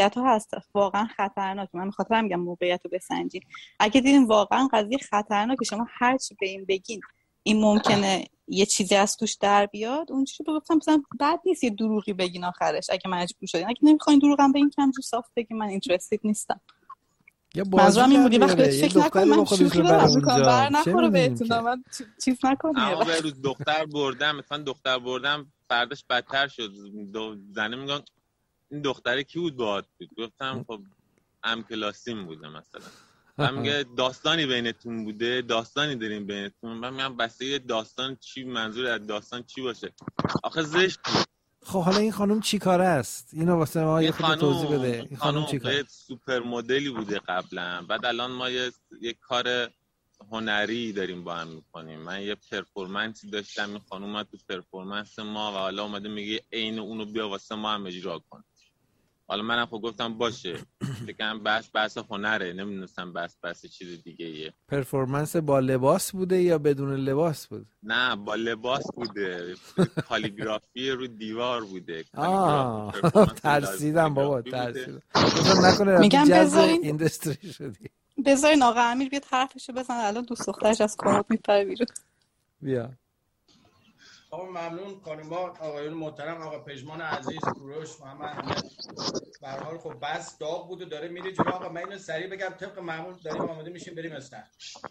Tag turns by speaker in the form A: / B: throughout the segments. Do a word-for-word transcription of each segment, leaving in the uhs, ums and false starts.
A: ها هست واقعا خطرناک. من به خاطر میگم موقعیت رو بسنجین. اگه دیدین واقعا قضیه خطرناکه، شما هر چی به این بگین این ممکنه یه چیزی از توش در بیاد، اون چیزی رو گفتم مثلا بد نیست یه دروغی بگین آخرش اگه مجبور شدین. اگه نمیخواین دروغم بگین کم جو صاف بگین من اینترستد نیستم.
B: یا بازی
A: این بودی
B: در
A: وقتی
B: بیاره، یه
A: فکر نکنم
B: دختری
A: من
B: با خودش
A: شوخی
B: ببره
A: دارم میکنم، بر
B: اونجا، چه
A: نخوره
B: می‌دونیم
A: بهتون
B: که.
A: من چیز نکنم.
C: اما به روز دختر بردم مثلا دختر بردم فرداش بدتر شد. دو زنه میگن این دختره کی بود باهات بود؟ گفتم خب ام کلاسیم بوده مثلا. و میگه داستانی بینتون بوده، داستانی داریم بینتون. من میگم بسته داستان چی، منظور از داستان چی باشه؟ آخه زشت بود.
B: خب حالا این خانم چی کاره است؟ اینو واسه ما یه خود توضیح بده. این خانم چی کاره؟
C: سوپر مدلی بوده قبلا، بعد الان ما یه یه کار هنری داریم با هم میکنیم. من یه پرفورمنسی داشتم، این خانم اومد تو پرفورمنس ما و حالا اومده میگه عین اونو بیا واسه ما هم اجرا کن. حالا منم خب گفتم باشه، فکرم بحث بحث هنره، نمیدونستم بحث بحث چیز دیگه ایه.
B: پرفورمنس با لباس بوده یا بدون لباس بود؟
C: نه با لباس بوده، کالیگرافی رو دیوار بوده.
B: آه ترسیدم بابا، ترسیدم گفتم نکنه
A: میگم
B: جذب
A: بذارین
B: اینداستری شدی.
A: بذارین آقا امیر بیاد حرفشو بزنه، الان دوست دخترش از کمد میپره بیرون.
B: بیا.
D: آقا ممنون خانوما، آقایون محترم، آقا پژمان عزیز، کوروش، محمد. به هر حال خب بس داغ بود و داره میره جلو. آقا من اینو سریع بگم طبق معمول داریم آماده میشیم بریم استخر.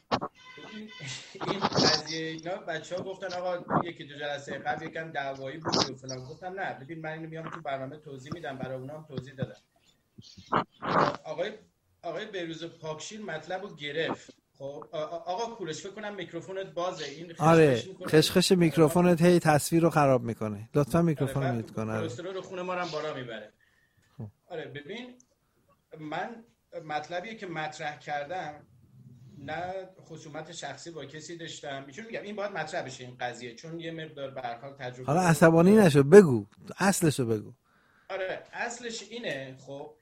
D: این قضیه اینا بچه‌ها گفتن آقا یکی دو جلسه قبل یکم دعوایی بود و فلان. گفتم نه ببین من اینو میام تو برنامه توضیح میدم، برای اونام توضیح دادم. آقای آقای بهروز پاکشیر مطلبو گرفت. خب آقا کوروش فکر کنم میکروفونت بازه. این خشخش
B: آره
D: میکنه.
B: خشخش میکروفونت هی تصویر رو خراب میکنه. لطفا میکروفون
D: آره
B: میوت کن.
D: کلسترول رو خون ما رو هم بالا میبره. آره ببین من مطلبی که مطرح کردم نه خصومت شخصی با کسی داشتم. میتونم میگم این باید مطرح بشه این قضیه، چون یه مقدار به هر حال تجربه.
B: حالا عصبانی نشو، بگو اصلشو بگو.
D: آره اصلش اینه. خب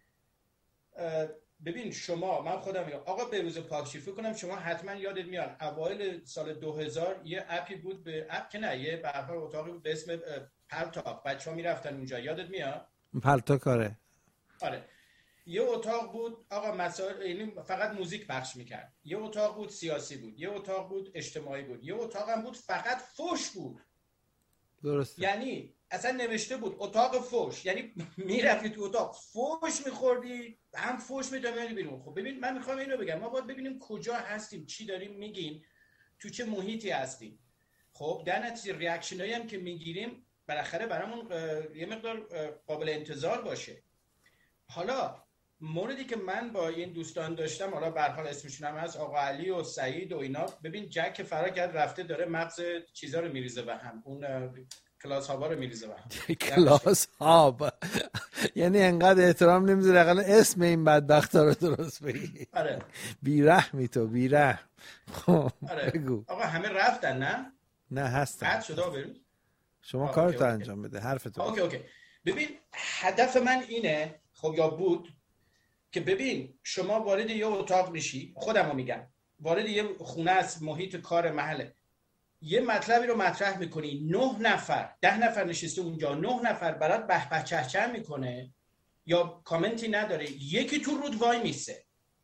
D: ببین شما، من خودم میگم آقا بهروز پاکشیر فکر کنم شما حتما یادت میاد اوایل سال دو هزار یه اپی بود، به اپ که نه یه به هر حال اتاقی بود به اسم پلتاک، بچه‌ها میرفتن اونجا، یادت میاد؟
B: پلتاک آره.
D: آره یه اتاق بود آقا مسائل یعنی فقط موزیک پخش میکرد، یه اتاق بود سیاسی بود، یه اتاق بود اجتماعی بود، یه اتاق هم بود فقط فوش بود.
B: درسته.
D: یعنی اصلا نوشته بود اتاق فوش، یعنی میرفتی تو اتاق فوش میخوردی، هم فوش میدادی بیرون. خب ببین من میخوام اینو بگم، ما باید ببینیم کجا هستیم، چی داریم میگیم، تو چه محیطی هستیم. خب در نتیجه ریاکشنایی هم که میگیریم بالاخره برامون یه مقدار قابل انتظار باشه. حالا موردی که من با این دوستان داشتم، حالا به هر حال اسمشون هم هست، آقا علی و سعید و اینا، ببین جک فرار کرد رفته داره مغز چیزا رو میریزه به هم، اون کلاس هابا رو میریزه به هم.
B: کلاس هاب یعنی انقدر احترام نمیذاره اقلا اسم این بدبختا رو درست بگی.
D: آره
B: بیرحمی تو، بیرحم.
D: آره بگو. آقا همه رفتن نه؟
B: نه هستن.
D: قطع شده بروز.
B: شما کارتو انجام بده، حرفتو.
D: اوکی اوکی. ببین هدف من اینه، خب یا بود که ببین شما وارد یه اتاق میشی، خودمو میگم وارد یه خونه است، محیط کار، محله، یه مطلبی رو مطرح میکنی، نه نفر ده نفر نشسته اونجا، نه نفر برات به به چه چه میکنه یا کامنتی نداره، یکی تو رود وای میسه.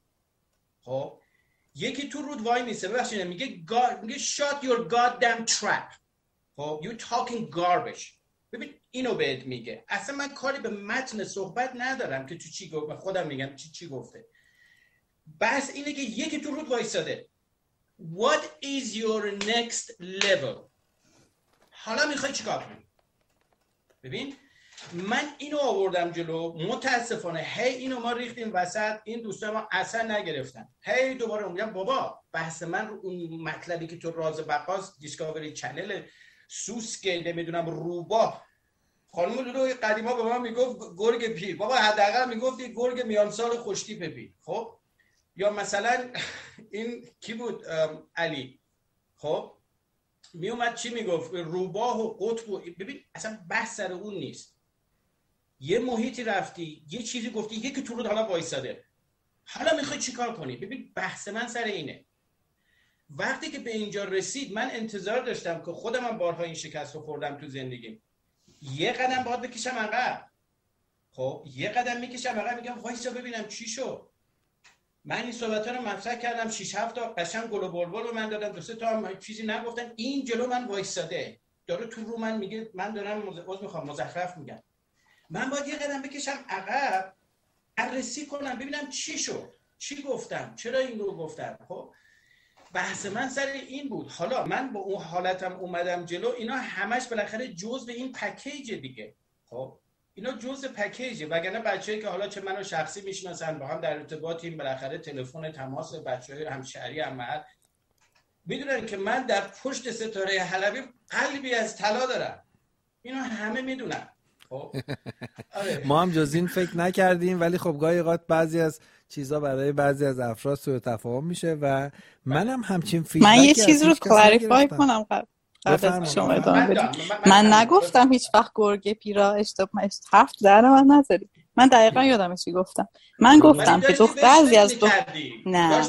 D: خب یکی تو رود وای میسه ببخشید میگه God, میگه shut your goddamn trap. خب you talking garbage. ببین اینو بهت میگه. اصلا من کاری به متن صحبت ندارم که تو چی گفت، خودم میگم چی چی گفته. بس اینه که یکی تو رود وایساده. What is your next level؟ حالا میخوای چیکار کنی؟ ببین من اینو آوردم جلو، متاسفانه هی اینو ما ریختیم وسط، این دوستان ما اصلا نگرفتن. هی دوباره میگم بابا بحث من رو اون مطلبی که تو راز بقاس دیسکاوری چنل سوسکه نمیدونم روباه، خانم لولو قدیما به من میگفت گرگ پیر، بابا حداقل میگفتی گرگ میان سال خوشتیپ پیر. خب یا مثلا این کی بود علی، خب میومد چی میگفت روباه و قطب و ببین اصلا بحث سر اون نیست. یه محیطی رفتی یه چیزی گفتی یکی تو رو حالا وایساده، حالا میخوای چیکار کنی؟ ببین بحث من سر اینه. وقتی که به اینجا رسید من انتظار داشتم که خودم هم بارها این شکست رو خوردم تو زندگیم، یه قدم باید بکشم عقب. خب یه قدم میکشم عقب میگم وایسا ببینم چی شد. من این صحبت‌ها رو مطرح کردم، شش هفت تا قشنگ گل و بلبل رو من دادم، دو سه تا هم چیزی نگفتن. این جلو من وایساده داره تو رو من میگه من دارم عذر میخوام مزخرف میگم. من باید یه قدم بکشم عقب، بررسی کنم ببینم چی شد، چی گفتم، چرا این رو گفتم. خب بحث من سر این بود. حالا من با اون حالتم اومدم جلو، اینا همش بالاخره جزء این پکیج دیگه. خب اینا جزء پکیجه، وگرنه بچه‌ای که حالا چه منو شخصی میشناسن با هم در ارتباطیم، بالاخره تلفن تماس بچه‌های همشهری هم محل میدونن که من در پشت ستاره حلبی قلبی از طلا دارم. اینا همه میدونن. خب آره.
B: ما هم جز این فکر نکردیم، ولی خب گاهی اوقات بعضی از چیزا برای بعضی از افراد سوء تفاهم میشه و منم همچین فیدبکی
A: من یه چیز رو کلاریفای کنم قبل قبل از شما ادامه بدید. من نگفتم هیچ وقت گرگ پیرا اشتباه حرف در من نذاری. من دقیقا یادمه چی گفتم. من گفتم که تو بعضی از دو نه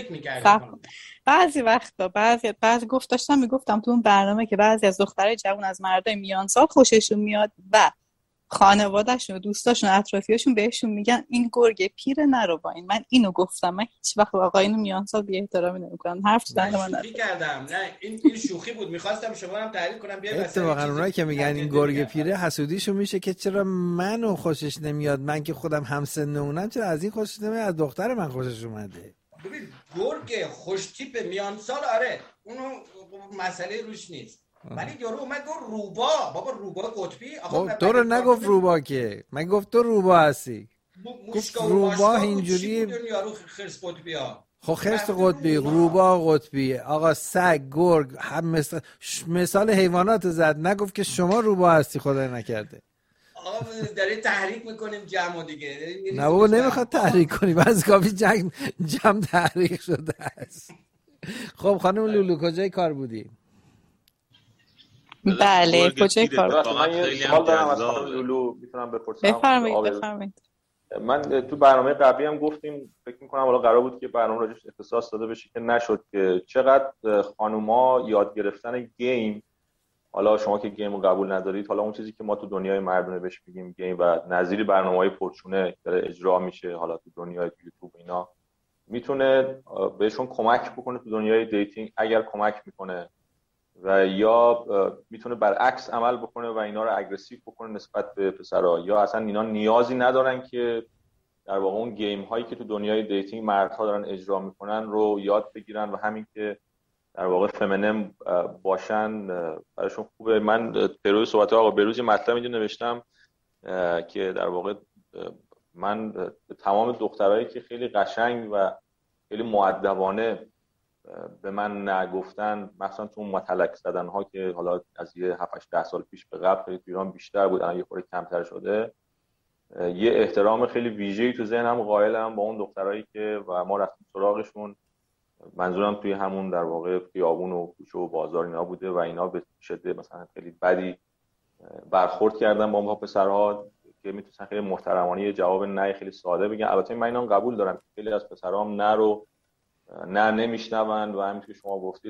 A: بعضی وقتا بعضی بعضی گفت داشتم میگفتم تو اون برنامه که بعضی از دخترای جوان از مردای میان سال خوششون میاد و خانواده‌شون و دوستاشون و اطرافیاشون بهشون میگن این گرگ پیر نرو با این. من اینو گفتم. من هیچ وقت آقایون میان سال بی احترامی نمیکنم. حرف زدن من
D: شوخی کردم. نه این این شوخی بود. میخواستم شما هم تحلیل کنم. بیاید
B: اتفاقا اونایی که میگن این گرگ پیره حسودیشون میشه که چرا منو خوشش نمیاد، من که خودم همسن اونم، چرا از این خوشش نمیاد، از دختر من خوشش اومده.
D: ببین گرگ خوش تیپ میان سال آره اونو مسئله روش نیست، ولی یارو اومد گفت روبا. بابا روبا قطبی آقا
B: تو رو نگفت روبا که، من گفت تو روبا هستی. گفت روبا اینجوری
D: یارو خرس قطبی ها.
B: خب خرس قطبی، روبا قطبی، آقا سگ، گرگ، هم مثال مثال حیوانات زد، نگفت که شما روبا هستی. خدای نکرده.
D: آقا داره تحریک میکنیم جمع دیگه.
B: نه بابا نمیخواد تحریک کنیم، از کافی جمع جمع تحریک شده است. خب خانم لولو کجای کار بودی؟
A: بله کجای کار؟
E: من یه سوال دارم از خانم لولو، میتونم بپرسم؟
A: بفرمایید بفرمایید.
E: من تو برنامه قبلی هم گفتیم، فکر میکنم حالا قرار بود که برنامه راجعش اختصاص داده بشه که نشد، که چقدر خانوما یاد گرفتن گیم، حالا شما که گیم رو قبول ندارید، حالا اون چیزی که ما تو دنیای مردونه بهش میگیم گیم و نظیر برنامه‌های پرچونه داره اجرا میشه حالا تو دنیای یوتیوب اینا، میتونه بهشون کمک بکنه تو دنیای دیتینگ اگر کمک میکنه، و یا میتونه برعکس عمل بکنه و اینا رو اگریسیو بکنه نسبت به پسرها، یا اصلا اینا نیازی ندارن که در واقع اون گیم هایی که تو دنیای دیتینگ مردها دارن اجرا میکنن رو یاد بگیرن و همین که در واقع فمینم باشن براشون خوبه. من پروی صحبت آقا بروز مطلبی نوشتم که در واقع من تمام دخترایی که خیلی قشنگ و خیلی مؤدبانه به من نگفتن، مثلا تو متلک زدن ها که حالا از یه هفت هشت ده سال پیش به قبل خیلی تو ایران بیشتر بود، الان یه خورده کمتر شده، یه احترام خیلی ویژه‌ای تو ذهنم قائلم با اون دخترایی که و ما رفتیم سراغشون. منظورم توی همون در واقع خیابون و کوچه و بازار اینا بوده و اینا به شدت مثلا خیلی بدی برخورد کردن با ما پسرها که میتونن خیلی محترمانه یه جواب نه خیلی ساده بگن. البته من اینا قبول دارم، خیلی از پسرام نه رو نه نمیشنون و همین که شما گفتید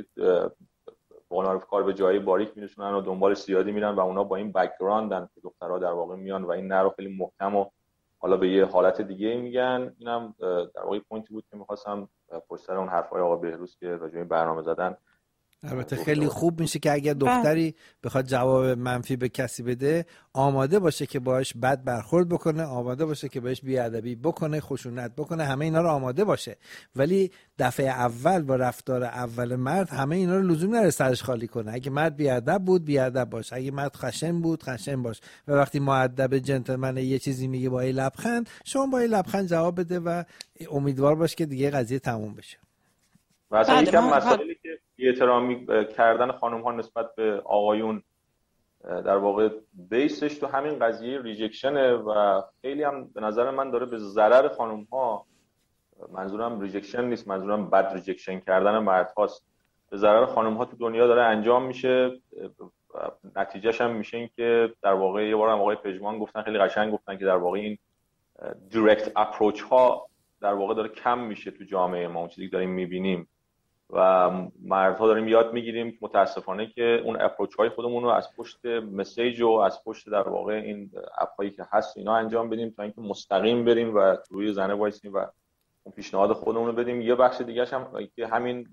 E: با کار به جایی باریک میرسونن و دنبال زیادی میرن و اونا با این بک‌گراندن که دخترها در واقع میان و این نه رو خیلی محکم و حالا به یه حالت دیگه میگن. اینم در واقع پوینتی بود که می‌خواستم پشت سر اون حرفای آقا بهروز که راجع به برنامه زدن.
B: البته خیلی خوب میشه که اگر دختری بخواد جواب منفی به کسی بده آماده باشه که باهاش بد برخورد بکنه، آماده باشه که بهش بیادبی بکنه، خشونت بکنه، همه اینا رو آماده باشه. ولی دفعه اول با رفتار اول مرد همه اینا رو لزوم نداره سرش خالی کنه. اگه مرد بیادب بود بیادب باش، اگه مرد خشن بود خشن باش، و وقتی مؤدب جنتلمن یه چیزی میگه با یه لبخند، شما با یه لبخند جواب بده و امیدوار باش که دیگه قضیه تموم بشه.
E: مثلا یکم مسائلی که احترامی کردن خانم ها نسبت به آقایون در واقع بیسش تو همین قضیه ریجکشنه و خیلی هم به نظر من داره به ضرر خانم ها، منظورم ریجکشن نیست، منظورم بد ریجکشن کردن مرد هاست، به ضرر خانم ها تو دنیا داره انجام میشه. نتیجهش هم میشه این که در واقع یه بار هم آقای پژمان گفتن، خیلی قشنگ گفتن که در واقع این دایرکت اپروچ ها در واقع داره کم میشه تو جامعه ما، اون چیزی که داریم میبینیم و مردها داریم یاد میگیریم متاسفانه که اون اپروچ های خودمون رو از پشت مسیج و از پشت در واقع این اپ هایی که هست اینا انجام بدیم تا اینکه مستقیم بریم و روی زنه وایسیم و اون پیشنهاد خودمون رو بدیم. یه بخش دیگه هم که همین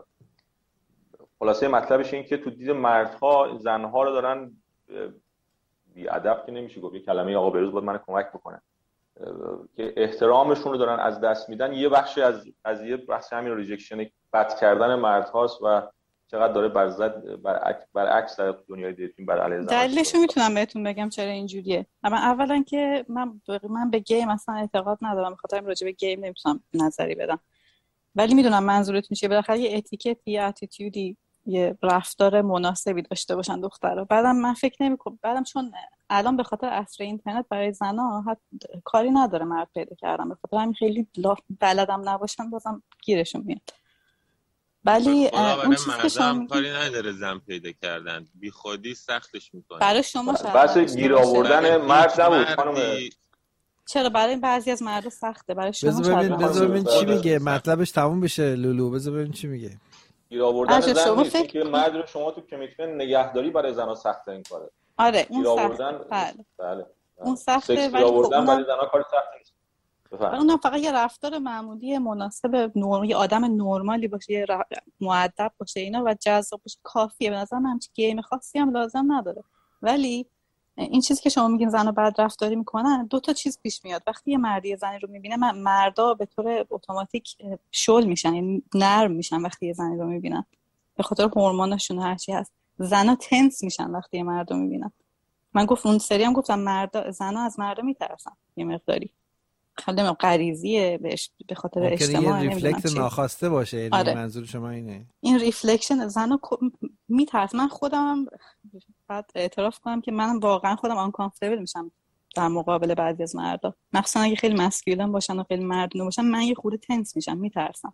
E: خلاصه مطلبش این که تو دید مردها زنها رو دارن بی ادب که نمیشه گفت، یه کلمه آقا بهروز باید من کمک بکنه، که احترامشون رو دارن از دست میدن. یه بخشی از از یه بخش همین ریجکشن بد کردن مردهاست و چقدر داره برزد برعکس برعکس در دنیای دیتینگ بر علیه زنان.
A: دلیلشو میتونم بهتون بگم چرا اینجوریه. اما اولا که من من به گیم اصلا اعتقاد ندارم، به خاطر راجع به گیم نمیتونم نظری بدم، ولی میدونم منظورتون چیه. بالاخره یه اتیکت، یه اتیتیودی، یه رفتار مناسبی داشته باشن دخترها. بعدم من فکر نمی‌کنم، بعدم چون الان به خاطر عصر اینترنت برای زنا کاری نداره مرد پیدا کردن، به خاطر همین خیلی بلدم نباشن بازم گیرشون میاد. ولی اون چیزی که شما
C: کاری نداره زن پیدا کردن، بی خودی سختش میکنه.
A: برای شما شاید
E: بس گیر آوردن مرد نبود خانم.
A: چرا برای بعضی از مردا سخته، برای شما
B: بذار ببین بذار ببین چی میگه، مطلبش تموم بشه لولو. بذار ببین چی میگه.
E: گیر آوردن زن نیست فکر... که مرد رو شما تو کمیتمنت نگهداری برای زنا سخته این کاره.
A: آره اون
E: سخته.
A: بله.
E: بله.
A: اون سخته
E: ولی آوردن برای زنا کار سخته نیست.
A: اونم فقط یه رفتار معمولی مناسب نرم، یه آدم نرمالی باشه، یه ر... مؤدب باشه اینا و جذاب باشه کافیه. به نظر من همچین گیم خاصی هم لازم نداره. ولی این چیزی که شما میگین زنا بد رفتاری میکنن، دو تا چیز پیش میاد. وقتی یه مردی یه زنی رو میبینه، من مردا به طور اتوماتیک شل میشن، یعنی نرم میشن وقتی یه زنی رو میبینن، به خاطر هورموناشون هرچی هست. زنا تنس میشن وقتی یه مرد رو میبینن. من گفت اون سری هم گفتم مردا زنا از مردا میترسن یه مقداری، خیلی غریزیه بهش، به خاطر اجتماع
B: نمیدونم چی. ریفلکس ناخواسته باشه، یعنی
A: آره.
B: منظور شما اینه؟
A: این ریفلکشن زنا میترس. من خودم بعد اعتراف کنم که من واقعا خودم آنکامفتبل میشم در مقابل بعضی از مردا، مخصوصا اگه خیلی مسکولین باشن و خیلی مردونه باشن. من یه خورده تنس میشم، میترسم.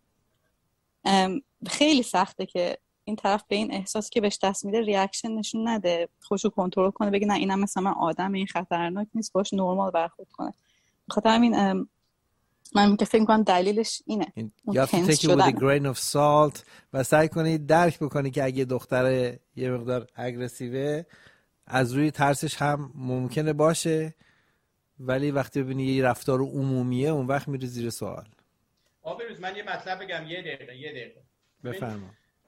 A: خیلی سخته که این طرف به این احساس که بهش دست میده ریاکشن نشون نده، خودشو کنترل کنه، بگه نه اینم مثلا من آدم، این خطرناک نیست، باش نرمال برخورد کنه. بخاطر همین من که فکر می‌کنم دلیلش اینه.
B: یا take it with a grain of salt و سعی کنید درک بکنی که اگه دختر یه مقدار اگریسیوه، از روی ترسش هم ممکنه باشه، ولی وقتی ببینی یه رفتار عمومیه اون وقت میره زیر سوال.
D: آبروز من یه مطلب بگم، یه دقیقه یه دقیقه
B: بفرما.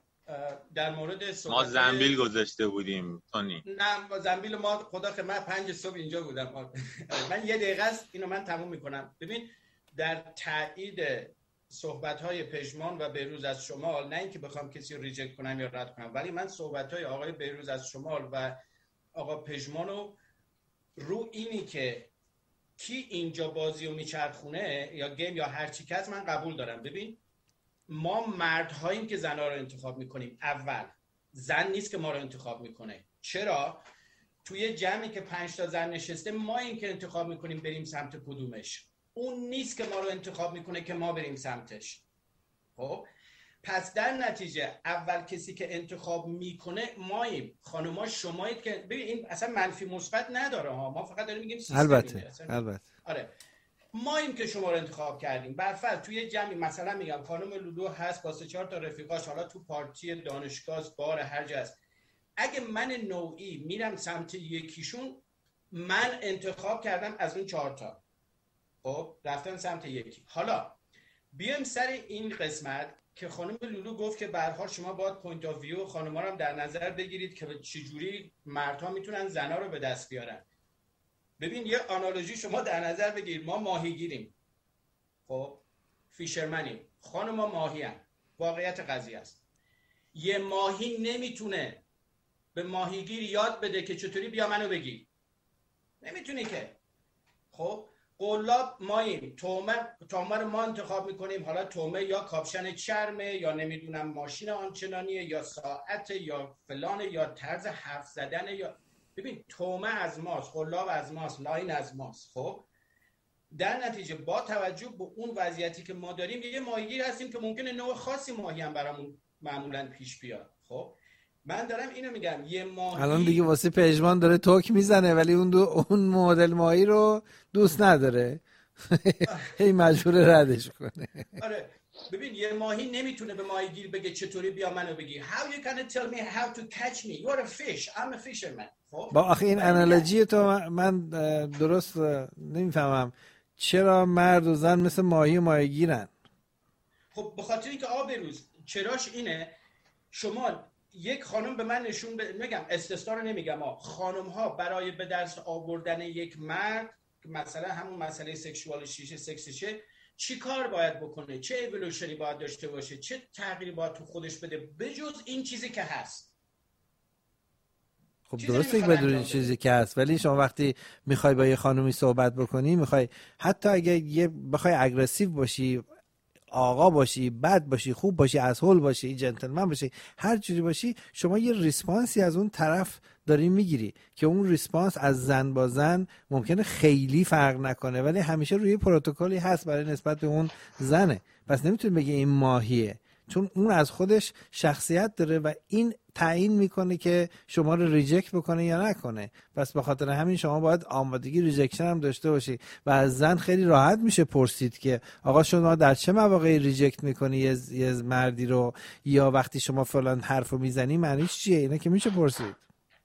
D: در مورد
C: ما زنبیل گذاشته بودیم تونی.
D: نه ما زنبیل ما خدا که من پنج صبح اینجا بودم. من یه دقیقه است اینو من تموم میکنم. ببین در تایید صحبت‌های پژمان و بهروز از شمال، نه اینکه بخوام کسی رو ریجکت کنم یا رد کنم، ولی من صحبت‌های آقای بهروز از شمال و آقا پژمانو رو اینی که کی اینجا بازی رو میچرخونه یا گیم یا هر چی که از من قبول دارم. ببین ما مردهاییم که زنها رو انتخاب میکنیم. اول زن نیست که ما رو انتخاب میکنه. چرا؟ توی جمعی که پنج تا زن نشسته، ما این که انتخاب میکنیم بریم سمت کدومش، اون نیست که ما رو انتخاب میکنه که ما بریم سمتش. خب پس در نتیجه اول کسی که انتخاب میکنه ماییم. خانوما شمایید که ببین این اصلا منفی مثبت نداره ها، ما فقط داریم میگیم سیستم.
B: البته البته
D: آره ماییم که شما رو انتخاب کردیم. برفرض توی جمعی مثلا میگم خانم لولو هست با سه چهار تا رفیقاش، حالا تو پارتی دانشگاه بار هر جا است، اگه من نوعی میرم سمت یکیشون، من انتخاب کردم از اون چهار تا، خب رفتن سمت یکی. حالا بیایم سر این قسمت که خانم لولو گفت که به هر حال شما باید پوینت آف ویو خانم‌ها رو در نظر بگیرید که چجوری مردها میتونن زنا رو به دست بیارن. ببین یه آنالوژی شما در نظر بگیر، ما ماهیگیریم، خب فیشرمنیم، خانم‌ها ماهی‌ان. واقعیت قضیه است یه ماهی نمیتونه به ماهیگیر یاد بده که چطوری بیا منو بگیر، نمیتونی که. خب قلاب ماییم، تومه تومه رو ما انتخاب میکنیم. حالا تومه یا کاپشن چرمه یا نمیدونم ماشین آنچنانیه یا ساعت یا فلان یا طرز حرف زدن، یا ببین تومه از ماست، قلاب از ماست، لاین از ماست. خب در نتیجه با توجه به اون وضعیتی که ما داریم، یه ماهیگیر هستیم که ممکنه نوع خاصی ماهی هم برامون معمولا پیش بیاد. خب من دارم اینو میگم، یه ماهی
B: الان دیگه واسه پژمان داره توک میزنه، ولی اون دو اون مدل ماهی رو دوست نداره. هی مجبور ردش کنه.
D: آره ببین یه ماهی نمیتونه به ماهیگیر بگه چطوری بیا منو بگی. How you gonna tell me how to catch me? You're a fish. I'm a fisherman. خب
B: با آخه این انالوجی تو من درست نمیفهمم چرا مرد و زن مثل ماهی و ماهیگیرن.
D: خب به خاطر اینکه آبروز چراش اینه، شما یک خانم به من نشون ب... میگم استثنا رو نمیگم ها، خانم ها برای به دست آوردن یک مرد مثلا همون مسئله سکشوالشیشه سکسشه چی کار باید بکنه، چه ایولوشنی باید داشته باشه، چه تغییری باید تو خودش بده بجز این چیزی که هست.
B: خب درسته که بدون این چیزی که هست، ولی شما وقتی میخوای با یه خانومی صحبت بکنی، میخوای حتی اگه یه بخوای اگریسیو باشی، آقا باشی، بد باشی، خوب باشی، اسهول باشی، جنتلمن باشی، هر جوری باشی، شما یه ریسپانسی از اون طرف داری میگیری که اون ریسپانس از زن با زن ممکنه خیلی فرق نکنه، ولی همیشه روی پروتکلی هست برای نسبت به اون زنه. پس نمیتونی بگی این ماهیه، چون اون از خودش شخصیت داره و این تعیین میکنه که شما رو ریجکت بکنه یا نکنه. پس به خاطر همین شما باید آمادگی ریجکشن هم داشته باشی و از زن خیلی راحت میشه پرسید که آقا شما در چه مواقعی ریجکت میکنی یه, یه مردی رو، یا وقتی شما فلان حرفو میزنی معنیش چیه؟ اینا که میشه پرسید.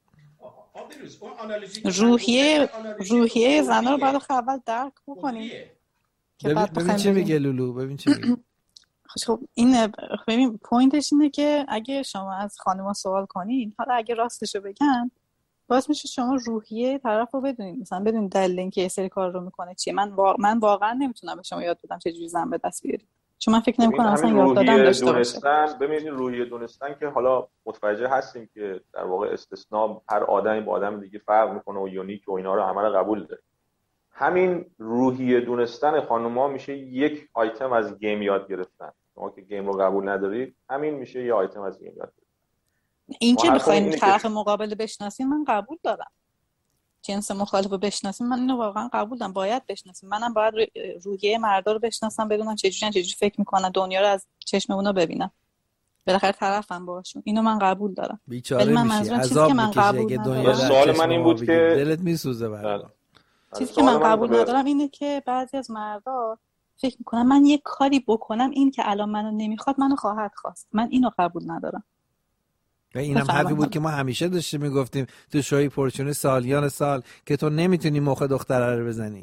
A: روحیه روحیه زنا رو باید اول درک بکنیم.
B: ببین, ببین چی میگه لولو، ببین چی میگه.
A: خب این ببین پوینتش اینه که اگه شما از خانم‌ها سوال کنین، حالا اگه راستشو بگن، باعث میشه شما روحیه طرفو بدونید، مثلا بدون دلیل اینکه یه سری کار رو میکنه چیه. من واقعا من واقعا نمیتونم به شما یاد بدم چه جوری زن به دست بیارید، چون من فکر نمی‌کنم اصلا یاد دادن داشته باشه.
E: ببینید روحیه دونستن که حالا متوجه هستیم که در واقع استثناء هر آدمی با آدم دیگه فرق میکنه و یونیک و اینا رو همه رو قبول داره. همین روحیه دونستن خانم‌ها میشه یک آیتم از گیم یاد گرفتن. شما که گیم رو قبول ندارید، همین میشه یه آیتم از گیم یاد گرفتن.
A: این که بخواید طرف مقابل بشناسین، من قبول دارم. جنس مخالف رو بشناسین، من اینو واقعا قبول دارم، باید بشناسین. منم باید روحیه مردا رو بشناسم، بدونم چه جوریان، چه جوری فکر میکنن، دنیا رو از چشم اونا ببینم. بالاخره طرفم باشون. اینو من قبول دارم.
B: ولی من منظورم چیزی که من قبول ندارم،
E: سوال من این بود که
B: دلت میسوزه برام.
A: چیزی که من قبول ندارم اینه که بعضی از مردا فکر میکنن من یه کاری بکنم این که الان منو نمیخواد منو خواهد خواست. من اینو قبول ندارم.
B: و اینم حرفی بود که ما همیشه داشتیم میگفتیم تو شوی پرچون سالیان سال که تو نمیتونی مخ دختره رو بزنی.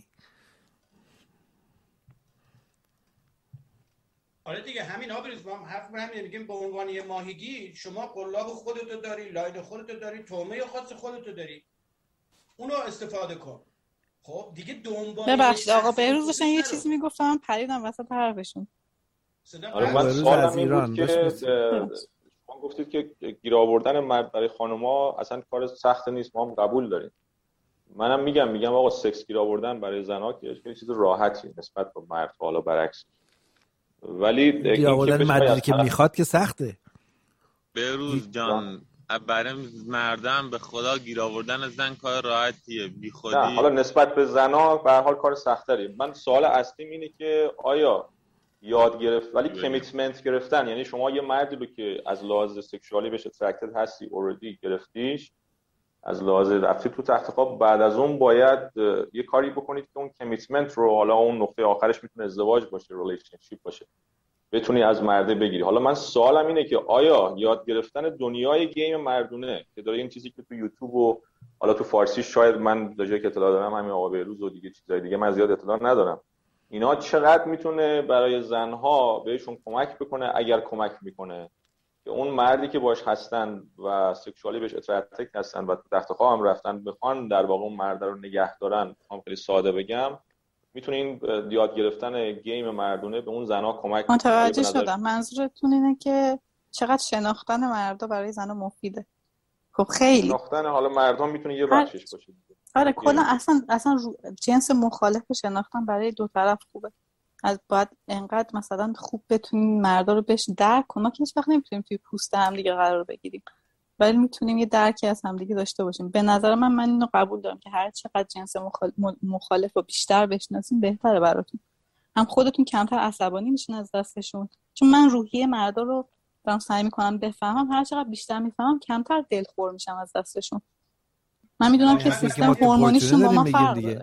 D: آره دیگه همین آبریز ما حرف همین میگیم به عنوان یه ماهیگیر شما قلاب خودتو داری، لاین خودتو داری، تومه خاص خودتو داری، اونو استفاده کن. خب دیگه دنبال
A: ببخشید آقا بهروز داشتن یه چیزی میگفتم پریدم وسط حرفشون.
E: آره من سوالم این بود که شما گفتید که گیر آوردن مرد برای خانم‌ها اصلا کار سخت نیست، ما هم قبول داریم. منم میگم میگم آقا سکس گیر آوردن برای زن‌ها که یه چیز راحتی نسبت به مرد، حالا برعکس. ولی
B: گیر آوردن مردی که میخواد که سخته.
C: بهروز جان برای مردم به خدا گیر آوردن زن کار راحتیه، بی خودی.
E: نه حالا نسبت به زنا به هر حال کار سخت‌تره. من سوال اصلیم اینه که آیا یاد گرفت ولی کمیتمنت گرفتن، یعنی شما یه مردی رو که از لحاظ سکشوالی بهش اترکتد هستی اوردی گرفتیش، از لحاظ رفتی تو تخت خواب، بعد از اون باید یه کاری بکنید که اون کمیتمنت رو، حالا اون نقطه آخرش میتونه ازدواج باشه، ریلیشنشیپ باشه، بتونی از مرده بگیری. حالا من سوالم اینه که آیا یاد گرفتن دنیای گیم مردونه که داره این چیزی که تو یوتیوب و حالا تو فارسی شاید من داجایی که اطلاع دارم همین آقا بهروز و دیگه چیزای دیگه من زیاد اطلاع ندارم، اینا چقدر میتونه برای زنها بهشون کمک بکنه، اگر کمک میکنه، که اون مردی که باش هستن و سکشوالی بهش اترکتد هستن و تو تخت خواب هم رفتن بخوان در واقع اون مرد رو نگه دارن، هم خیلی ساده بگم، میتونه این یاد گرفتن گیم مردونه به اون زنها کمک کنه.
A: متوجه شدم. منظورتون اینه که چقدر شناختن مردا برای زنها مفیده. خب خیلی
E: شناختن حالا مردها میتونه یه بخشش باشه.
A: آره کلا اصلا اصلا جنس مخالف شناختن برای دو طرف خوبه. از باید انقدر مثلا خوب بتونیم مردا رو بهش درک کنیم. ما که هیچ وقت نمیتونیم توی پوست هم دیگه قرار بگیریم، ولی میتونیم یه درکی از هم دیگه داشته باشیم. به نظر من من اینو قبول دارم که هر چقدر جنس مخالف, مخالف رو بیشتر بشناسیم بهتره براتون. هم خودتون کمتر عصبانی میشین از دستشون، چون من روحیه مردا رو دارم سعی میکنم بفهمم، هر چقدر بیشتر میفهمم کمتر دلخور میشم از دستشون. من میدونم که سیستم هورمونیشون با ما فرق داره.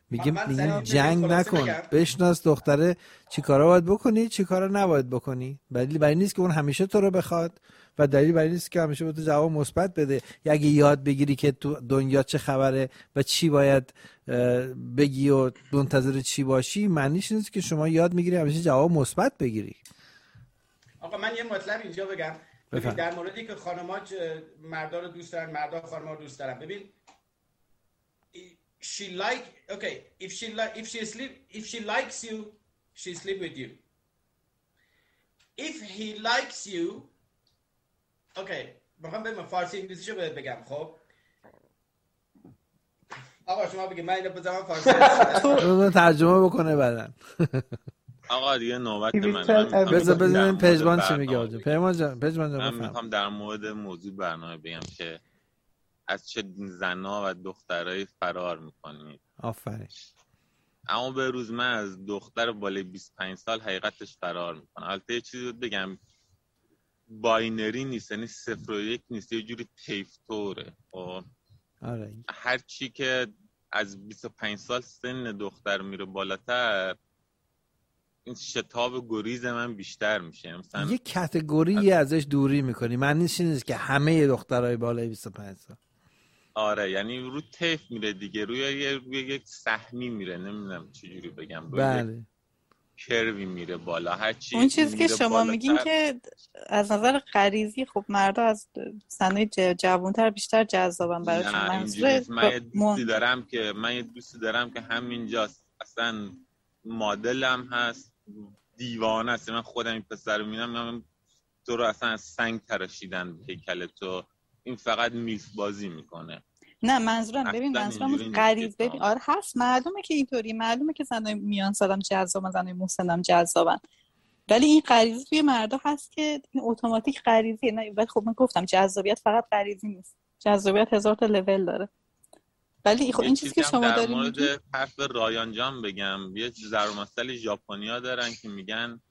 B: میگه
D: من- من
B: میگه
D: سریع
B: جنگ
D: خلاصه
B: نکن،
D: بگم.
B: بشناس دختره چی کارا باید بکنی چی کارا نباید بکنی. دلیل برای نیست که اون همیشه تو رو بخواد و دلیل برای نیست که همیشه به تو جواب مثبت بده. یا اگه یاد بگیری که تو دنیا چه خبره و چی باید بگی و منتظر چی باشی، معنیش نیست که شما یاد میگیری همیشه جواب مثبت بگیری.
D: آقا من یه مطلب اینجا بگم. ببین در موردی که خانم‌ها مردا رو دوست دارن، مردا خانم‌ها رو دوست دارن. ببین she like okay if she like if she sleep if she likes you she sleep with you. If he likes you okay میخوام بگم فارسی انگلیسیشو بهت بگم. خب آقا شما بگید من اینو بزنم فارسی
B: رو ترجمه بکنه بعدن.
C: آقا دیگه نوبت منه.
B: بذار ببینیم پژمان چی میگه. آجا پژمان جان پژمان جان
C: من میخوام در مورد موضوع برنامه بگم که از چه زنا و دخترایی فرار میکنید.
B: آفرین.
C: اما به روز من از دختر بالای بیست و پنج سال حقیقتش فرار میکنم. البته یه چیزی بگم، باینری نیست، یعنی صفر و یک نیست، یه جوری تیفتوره.
B: آره.
C: هر چی که از بیست و پنج سال سن دختر میره بالاتر، این شتاب گریز من بیشتر میشه. مثلا
B: یه کاتگوری از... ازش دوری میکنی. معنی نیست که همه دخترای بالای بیست و پنج سال.
C: آره یعنی رو تیف میره دیگه، روی یه روی یک سهمی میره، نمیدونم چجوری بگم، روی
B: بله.
C: کروی میره بالا. هر چی
A: اون چیزی که شما
C: بالاتر...
A: میگین که از نظر غریزی خب مردا از سنای جوانتر بیشتر جذابن براشون.
C: منظور من یه دوستی دارم که من یه دوستی دارم که همینجاست، اصلا مدلم هست، دیوانه است. من خودم این پسر رو میبینم میگم تو رو اصلا از سنگ تراشیدن به هیکل تو، این فقط میز بازی میکنه.
A: نه منظورم ببین منظورم غریز ببین آره هست، معلومه که اینطوری، معلومه که زنای میان سالم جذابن، زنای مسنم جذابن، ولی این غریزی توی مردا هست که این اتوماتیک غریزیه. نه ولی خب من گفتم جذابیت فقط غریزی نیست، جذابیت هزار تا لول داره. ولی خب این چیزی که شما دارین
C: در مورد حرف رایان جان بگم، یه ضرب المثل ژاپنیا دارن که میگن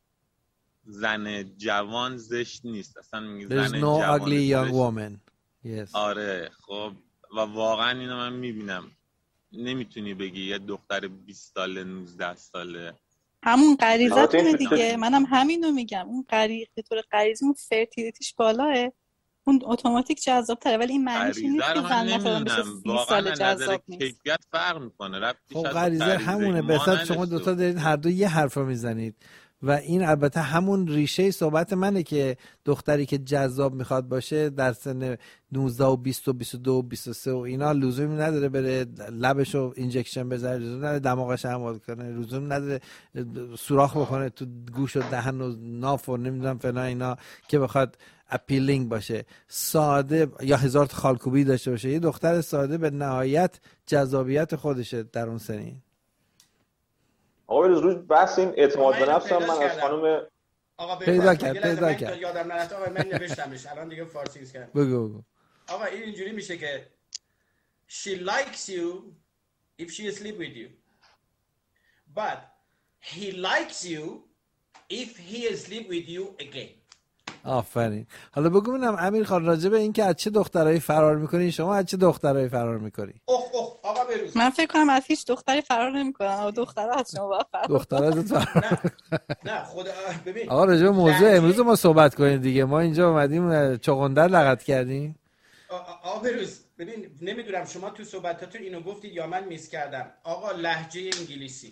C: زن جوان زشت نیست، اصلا میگن زن
B: no
C: جوان
B: ugly young woman. Yes.
C: آره خب و واقعا اینو من میبینم. نمیتونی بگی یه دختر بیست ساله نوزده ساله
A: همون غریزتونه دیگه. منم همینو میگم، اون غریزه به طور غریزی اون فرتیلیتیش بالاه، اون اتوماتیک جذاب تره، ولی این معنیش نیست که زن مثلا بشه سی سال جذاب نیست.
C: کیفیت فرق میکنه. ربطی
B: خب غریزه همونه. بسات شما دوتا دارید هر دو یه حرف رو میزنید و این البته همون ریشه صحبت منه که دختری که جذاب میخواد باشه در سن نوزده و بیست و بیست و دو و بیست و سه و اینا لزومی نداره بره لبشو اینجکشن بزنه، لزومی نداره دماغش عمل کنه، لزومی نداره سوراخ بکنه تو گوش و دهن و ناف و نمیدونم فلان اینا که بخواد اپیلینگ باشه. ساده یا هزار تا خالکوبی داشته باشه، یه دختر ساده به نهایت جذابیت خودشه در اون سنی.
E: آقا روز بحث این اعتماد به نفس من از خانم
D: آقا
B: پیدا کرد پیدا کرد
D: یادم نرفت. آقا من نوشتمش الان دیگه فارسیش کردم.
B: بگو بگو.
D: آقا این اینجوری میشه که she likes you if she sleep with you but he likes you if he sleep with you again.
B: آفرین. حالا بگو ببینم امیر خان راجع به این که از چه دخترایی فرار میکنی، شما از چه دخترایی فرار میکنی؟
D: اوه اوه آقا بروز.
A: من فکر کنم از هیچ دختری فرار نمیکنم، دخترها از شما باید فرار.
B: دخترها از فرار.
D: نه نه خدا ببین.
B: آقا راجع به موضوع امروز ما صحبت کنیم دیگه. ما اینجا اومدیم چغندر لغت کردیم.
D: آقا بروز ببین نمیدونم شما تو صحبتاتون اینو گفتید یا من میس کردم. آقا لهجه انگلیسی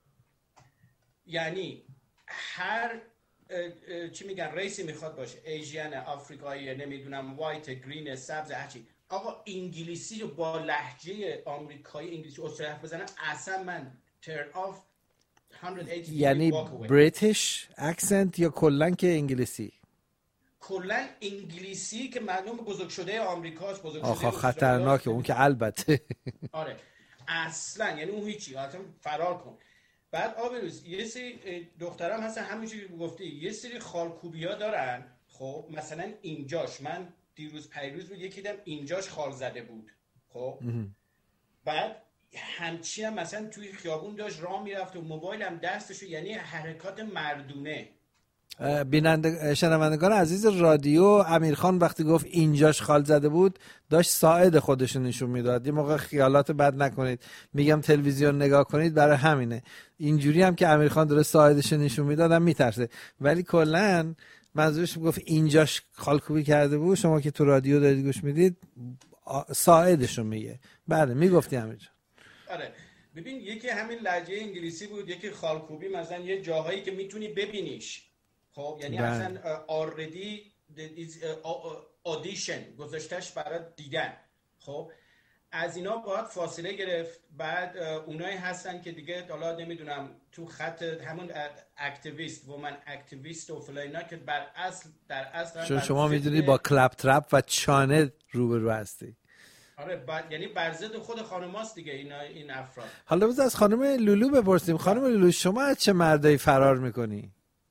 D: یعنی هر چی میگن ریسی میخواد باشه، ایژین، آفریقایی، نمیدونم وایت، گرین، سبز، هرچی. آقا انگلیسی رو با لهجه آمریکایی انگلیسی استرالیا بزنن اصلا من ترن آف صد و هشتاد
B: یعنی بریتیش اکسنت یا کلن که انگلیسی؟
D: کلن انگلیسی که معلوم بزرگ شده آمریکاست، بزرگ شده
B: آخه خطرناکه اون که البته.
D: آره اصلا یعنی اون هیچی، اصلا فرار کن. بعد آبروز یه سری دخترام هستن همونجوری که گفتی یه سری خالکوبیا دارن. خب مثلا اینجاش من دیروز پیروز بود یکی دیدم اینجاش خال زده بود. خب بعد همچی هم مثلا توی خیابون داشت راه میرفت و موبایل هم دستشو، یعنی حرکات مردونه.
B: بیننده شنوندگان عزیز رادیو، امیرخان وقتی گفت اینجاش خال زده بود داشت ساعد خودش نشون میداد. یه موقع خیالات بد نکنید، میگم تلویزیون نگاه کنید برای همینه. اینجوری هم که امیرخان داره ساعدش نشون میدادم میترسه، ولی کلا منظورش گفت اینجاش خالکوبی کرده بود. شما که تو رادیو دارید گوش میدید ساعدشو میگه. بله میگفتی امیر جان.
D: آره ببین، یکی همین لهجه انگلیسی بود، یکی خالکوبی مثلا یه جاهایی که میتونی ببینیش. خب یعنی
B: بله.
D: اصلا already audition گذاشتش برای دیدن. خب از اینا باید فاصله گرفت. بعد اونایی هستن که دیگه حالا نمیدونم تو خط همون اکتیویست، وومن اکتیویست و فلاینا که بر اصل در اصل
B: چون شما میدونی با کلپ ترپ و چانه روبرو هستی.
D: آره بعد یعنی بر ضد خود خانماست دیگه اینا این افراد.
B: حالا بذار از خانم لولو بپرسیم. خانم لولو شما از چه مردایی فرار میکنی؟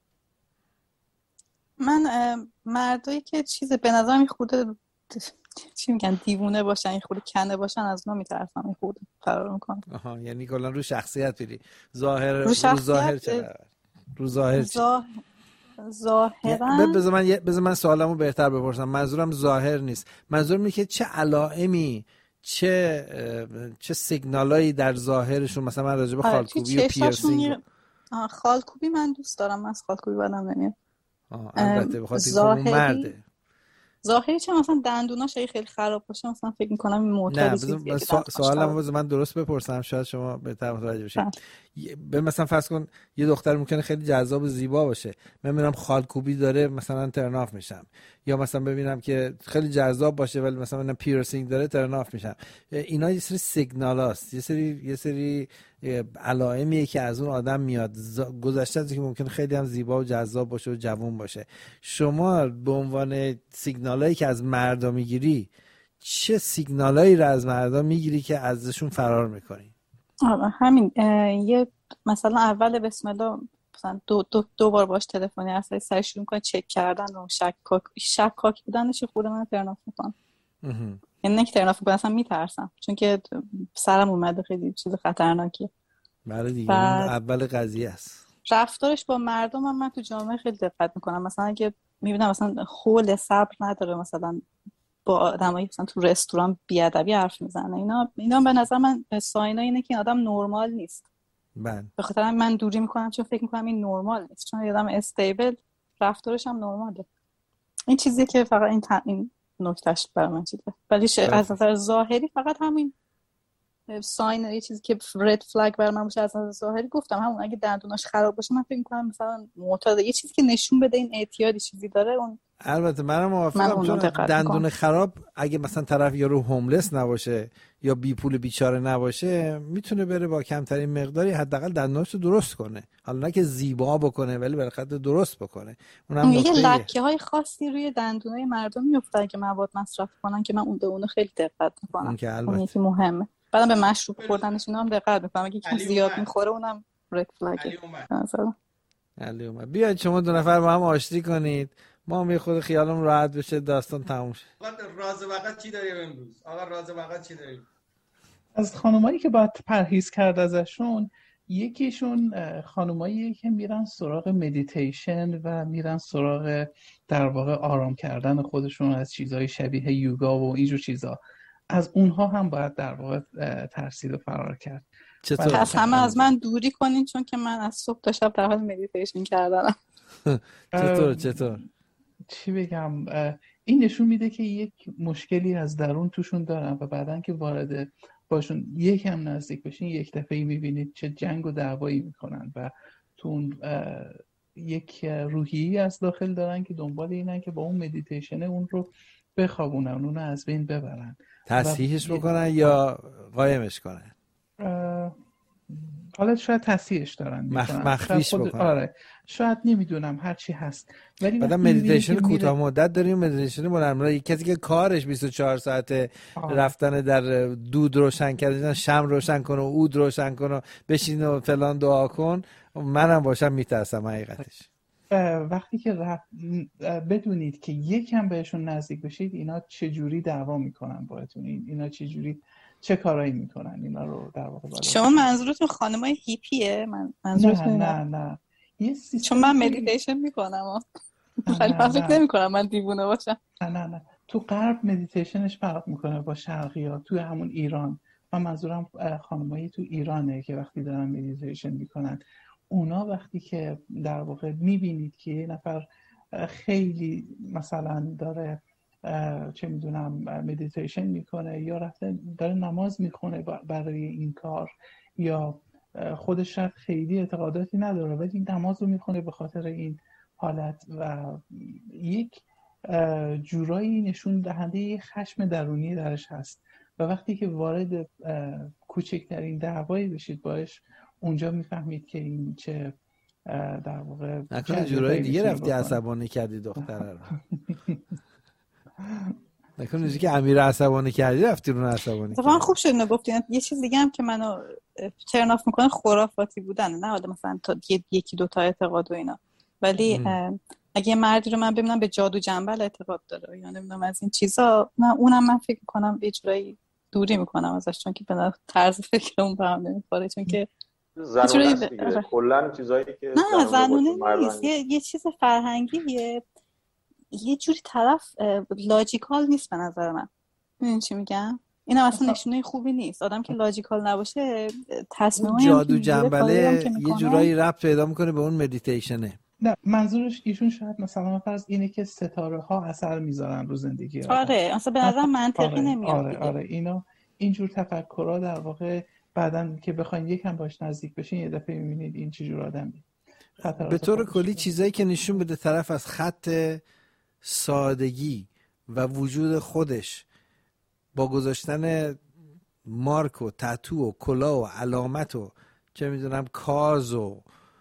A: من مردایی که چیز به نظر می خورده چی میگن دیوونه باشن، این خورده کنه باشن، از اونا میترسم، این خورده فرار میکنم.
B: آها، یعنی کلا رو شخصیت بری. ظاهر
A: رو,
B: رو ظاهر چه رو ظاهر
A: زا... ظاهرا
B: بذار من بذار من سوالمو بهتر بپرسم. منظورم ظاهر نیست، منظورم اینه که چه علائمی، چه چه سیگنالایی در ظاهرشون، مثلا من راجع به خالکوبی و پیرسینگ.
A: خالکوبی من دوست دارم، من از خالکوبی بدم نمیاد.
B: البته بخاطر ظاهری... اون مرده.
A: ظاهری چه مثلا دندوناش اگه خیلی خراب باشه مثلا فکر می‌کنم این معتاد چیزیه.
B: سوال سوالمو بذار من درست بپرسم شاید شما بهتر متوجه بشید. به مثلا فرض کن یه دختر ممکنه خیلی جذاب و زیبا باشه، من میرم خالکوبی داره مثلا ترناف میشم، یا مثلا ببینم که خیلی جذاب باشه ولی مثلا من پیرسینگ داره ترناف میشم. اینا یه سری سیگنالاست، یه سری یه سری علائمیه که از اون آدم میاد گذشته از که ممکنه خیلی هم زیبا و جذاب باشه و جوان باشه. شما به عنوان سیگنالایی که از مردا میگیری چه سیگنالایی رو از مردا میگیری که ازشون فرار میکنی؟
A: آره همین یه مثلا اول بسم الله مثلا دو دو, دو بار باش تلفنی اصلا سر شروع میکنه چک کردن و شکاک شکاک بودنش خود من ترناف میکنم. یعنی نه که ترناف کنم اصلا میترسم چون که سرم اومده خیلی چیز خطرناکیه.
B: بله دیگه اول قضیه است.
A: رفتارش با مردم هم من تو جامعه خیلی دقت میکنم. مثلا اگه میبینم مثلا حول صبر نداره مثلا با آدمایی مثلا تو رستوران بیادبی حرف میزنه، اینا اینا به نظر من ساینا اینه که این آدم نرمال نیست.
B: بله.
A: به خاطر من دوری میکنم چون فکر میکنم این نرمال نیست، چون آدم استیبل رفتارش هم نرماله. این چیزی که فقط این ت... این نکتهش برای من چیزه. ولی ش... از نظر ظاهری فقط همین ساین، یه چیزی که رد فلگ برای من باشه از نظر ظاهری گفتم همون اگه دندوناش خراب باشه من فکر میکنم مثلا معتاد، یه چیزی که نشون بده این اعتیادی چیزی داره اون.
B: البته منم موافقم، چون دندون خراب اگه مثلا طرف یارو هوملس نباشه یا بی پول بیچاره نباشه میتونه بره با کمترین مقداری حداقل دندوناشو درست کنه، حالا نه که زیبا بکنه ولی بالاخره درست بکنه. اونم
A: یه لکه‌های خاصی روی دندونای مردم میافتن که مواد مصرف کنن که من اون به اون خیلی دقت میکنم.
B: اون که البته
A: یکی مهمه. بعدم به مشروب خوردنش اینا هم دقت میکنم، اگه یکی زیاد میخوره اونم رد فلگه مثلا.
B: علی اومد. بیاید شما دو نفر با هم آشتی کنید، ما هم یه خود خیالم راحت بشه، داستان تموم شه.
D: آقا راز وقت چی داریم امروز؟ آقا راز وقت چی داریم؟
F: از خانمایی که باید پرهیز کرد ازشون، یکیشون خانمایی که میرن سراغ مدیتیشن و میرن سراغ در واقع آرام کردن خودشون از چیزهای شبیه یوگا و اینجور چیزا، از اونها هم باید در واقع ترسید و فرار کرد.
A: چطور؟ پس همه از من دوری کنین چون که من از صبح تا شب در حال مدیتیشن کردنم.
B: چطور چطور؟
F: چی بگم، این نشون میده که یک مشکلی از درون توشون دارن و بعدن که وارد باشون یکم نزدیک بشین یک دفعه میبینید چه جنگ و دعوایی میکنن و تو اون یک روحیه‌ای از داخل دارن که دنبال اینن که با اون مدیتیشن اون رو بخوابونن، اون رو از بین ببرن،
B: تصحیحش بکنن یا قایمش کنن.
F: حالا شاید تصحیحش دارن
B: مخ... مخفیش بکنن.
F: آره شاید نمیدونم هر چی هست. ولی
B: بعدم مدیتیشن کوتاه مدت داریم، مدیتیشن بلند مدت، کسی که کارش بیست و چهار ساعته آه. رفتن در دود روشن کردن، شمع روشن کنه و عود روشن کنه، بشین و فلان دعا کن، منم باشم میترسم حقیقتش.
F: وقتی که رفت بدونید که یکم بهشون نزدیک بشید اینا چه جوری دعوا میکنن باهاتون، اینا چه جوری چه کارایی میکنن، اینا رو در واقع بالا.
A: شما منظورتون خانمای هیپیه؟ من منظورتون
F: نه نه نه یه سیستم
A: چون من مدیتیشن میکنم خیلی من فکر نمی کنم من دیوونه باشم.
F: نه نه نه تو غرب مدیتیشنش فرق میکنه با شرقیات. تو همون ایران، من منظورم خانمایی تو ایرانه که وقتی دارن مدیتیشن میکنن، اونا وقتی که در واقع میبینید که یه نفر خیلی مثلا داره چه میدونم مدیتیشن میکنه یا رفته داره نماز میخونه برای این کار، یا خودش شاید خیلی اعتقاداتی نداره ولی نماز رو میخونه به خاطر این حالت و یک جورایی نشون دهنده یک خشم درونی درش هست و وقتی که وارد کوچکترین دعوایی بشید باش، اونجا میفهمید که این چه در واقع
B: نکنه جورایی دیگه رفتی عصبانی کردی دختره رو. نکنه چیزی که امیر عصبانی کردی رفتی رو عصبانی
A: کردی. خوب شد نگفتین. یه چیز دیگه هم که منو ترن آف میکنه خرافاتی بودن، نه حالا مثلا تا یکی دو تا اعتقاد و اینا، ولی اگه مردی رو من ببینم به جادو جنبل اعتقاد داره یا نمیدونم از این چیزا، نه اونم من فکر میکنم یه جورایی دوری میکنم ازش، چون که به طرز فکرمون به هم نمیخوره، چون که
E: زنونه است دیگه کلا چیزایی که
A: نه زنونه نیست، یه یه چیز فرهنگیه، یه جوری طرف لاجیکال نیست به نظر من. ببین چی میگم؟ اینا اصلا نشونه خوبی نیست. آدم که لاجیکال نباشه تصمیمای
B: جادو جنبله یه جورایی ربط پیدا میکنه به اون مدیتیشنه.
F: نه منظورش ایشون شاید مثلا فرض اینه که ستاره ها اثر میذارن رو زندگی آدم.
A: آره اصلا به نظر منطقی
F: آره،
A: نمیاد.
F: آره آره اینا اینجور تفکرها در واقع بعدن که بخواید یکم باش نزدیک بشین یه دفعه میبینید این چه جور آدمی.
B: به طور کلی چیزایی که نشون بده طرف از خط سادگی و وجود خودش با گذاشتن مارک و تتو و کلاه و علامت و چه میدونم کاز و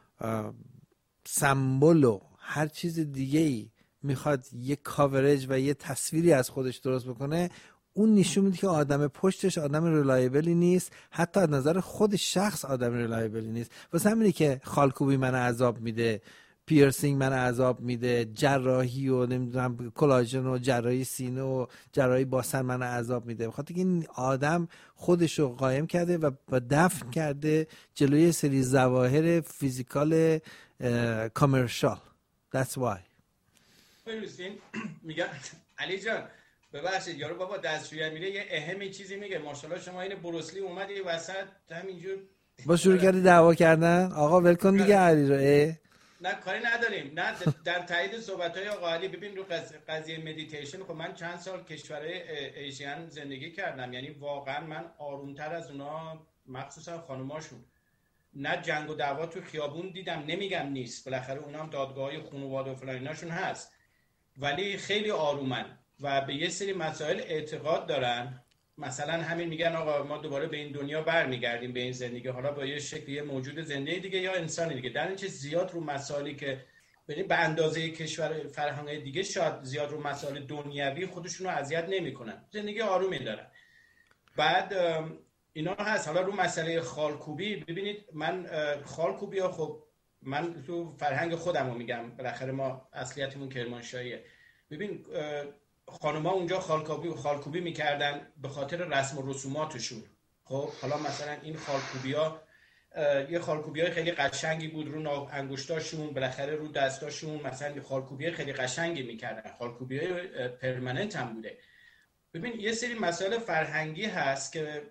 B: سمبل و هر چیز دیگه‌ای میخواد یه کاورج و یه تصویری از خودش درست بکنه، اون نشون میده که آدم پشتش آدم ریلایبلی نیست، حتی از نظر خود شخص آدم ریلایبلی نیست. واسه همینه که خالکوبی من عذاب میده، پیرسینگ من عذاب میده، جراحی و نمیدونم کلاژن و جراحی سینه و جراحی باسن من عذاب میده، بخاطر اینکه این آدم خودش رو قایم کرده و با دفن کرده جلوی سری ظواهر فیزیکال کامرشال. That's why.
D: ببینید میگم علی جان ببخشید یارو بابا دستشویی میره یه اهمی چیزی میگه، ماشاءالله شما این بروسلی اومد یه وسط همینجور
B: با شروع کردی دعوا کردن. آقا ول کن دیگه علی رو.
D: نه کاری نداریم، نه در تایید صحبت‌های آقا علی. ببین رو قضیه مدیتیشن، خب من چند سال کشورهای ایشین زندگی کردم، یعنی واقعا من آرومتر از اونا، مخصوصا خانوماشون، نه جنگ و دعوا تو خیابون دیدم. نمیگم نیست، بالاخره اونا هم دادگاه‌های خانواده و فلان ایناشون هست، ولی خیلی آرومن و به یه سری مسائل اعتقاد دارن. مثلا همین میگن آقا ما دوباره به این دنیا برمیگردیم، به این زندگی، حالا با یه شکلی یه موجود زنده دیگه یا انسان دیگه. در این چه زیاد رو مسائلی که ببین به اندازه کشور فرهنگ‌های دیگه شاید زیاد رو مسائل دنیوی خودشون رو اذیت نمی‌کنن، زندگی آرومی دارن. بعد اینا هست. حالا رو مسئله خالکوبی، ببینید من خالکوبی ها، خب من تو فرهنگ خودم رو میگم، بالاخره ما اصلیتمون کرمانشاهیه. ببین خانوما اونجا خالکوبی و خالکوبی میکردن به خاطر رسم و رسوماتشون. خب حالا مثلا این خالکوبی ها یه خالکوبی های خیلی قشنگی بود رو انگشتاشون، بالاخره رو دستاشون، مثلا خالکوبی های خیلی قشنگی میکردن، خالکوبی های پرمننت هم بوده. ببین یه سری مسائل فرهنگی هست که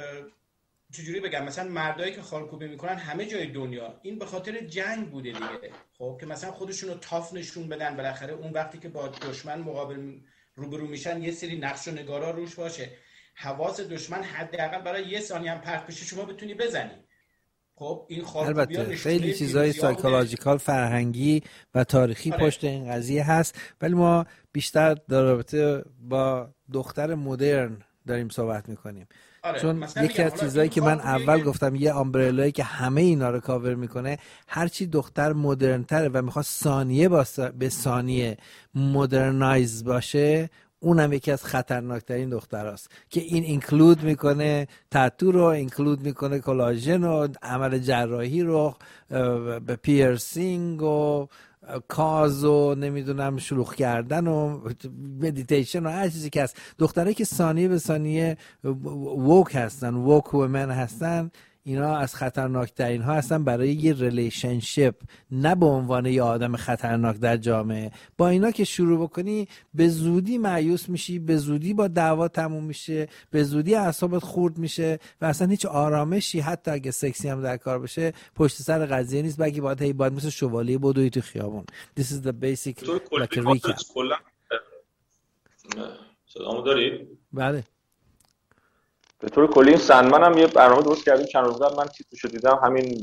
D: چجوری بگم، مثلا مردایی که خالکوبی میکنن همه جای دنیا، این به خاطر جنگ بوده دیگه. خب که مثلا خودشون رو تاف نشون بدن، بالاخره اون وقتی که با دشمن مقابل روبرو میشن یه سری نقش و نگارا روش باشه، حواس دشمن حداقل برای یه ثانیه هم پرت بشه شما بتونی بزنی. خب این
B: البته خیلی چیزای سایکولوژیکال فرهنگی و تاریخی آره. پشت این قضیه هست، ولی ما بیشتر در رابطه با دختر مدرن داریم صحبت میکنیم. آره. چون یکی از چیزایی که من اول گفتم یه آمبرلایی که همه اینا رو کاور میکنه، هرچی دختر مدرن تره و میخواد ثانیه به ثانیه مدرنایز باشه، اونم یکی از خطرناکترین دختراست که این اینکلود میکنه تاتو رو، اینکلود میکنه کلاژن و عمل جراحی رو، به پیرسینگ و کاز و نمیدونم شلوغ کردن و مدیتیشن و هر چیزی که هست. دخترایی که ثانیه به ثانیه ووک هستن، ووک ومن هستن، اینا از خطرناکترین ها هستن برای یه ریلیشنشیپ، نه به عنوان یه آدم خطرناک در جامعه. با اینا که شروع بکنی به زودی مایوس میشی، به زودی با دعوا تموم میشه، به زودی اعصابت خورد میشه و اصلا هیچ آرامشی حتی اگه سکسی هم در کار بشه پشت سر قضیه نیست، بلکه باید هی باید مثل شوالیه بدوی تو خیابون. This is the basic like a recap.
E: صدامو دارید؟
B: بله.
E: به طور کلی این سندمن هم یه برنامه درست کردیم چند روز قبل، من تیترشو دیدم، همین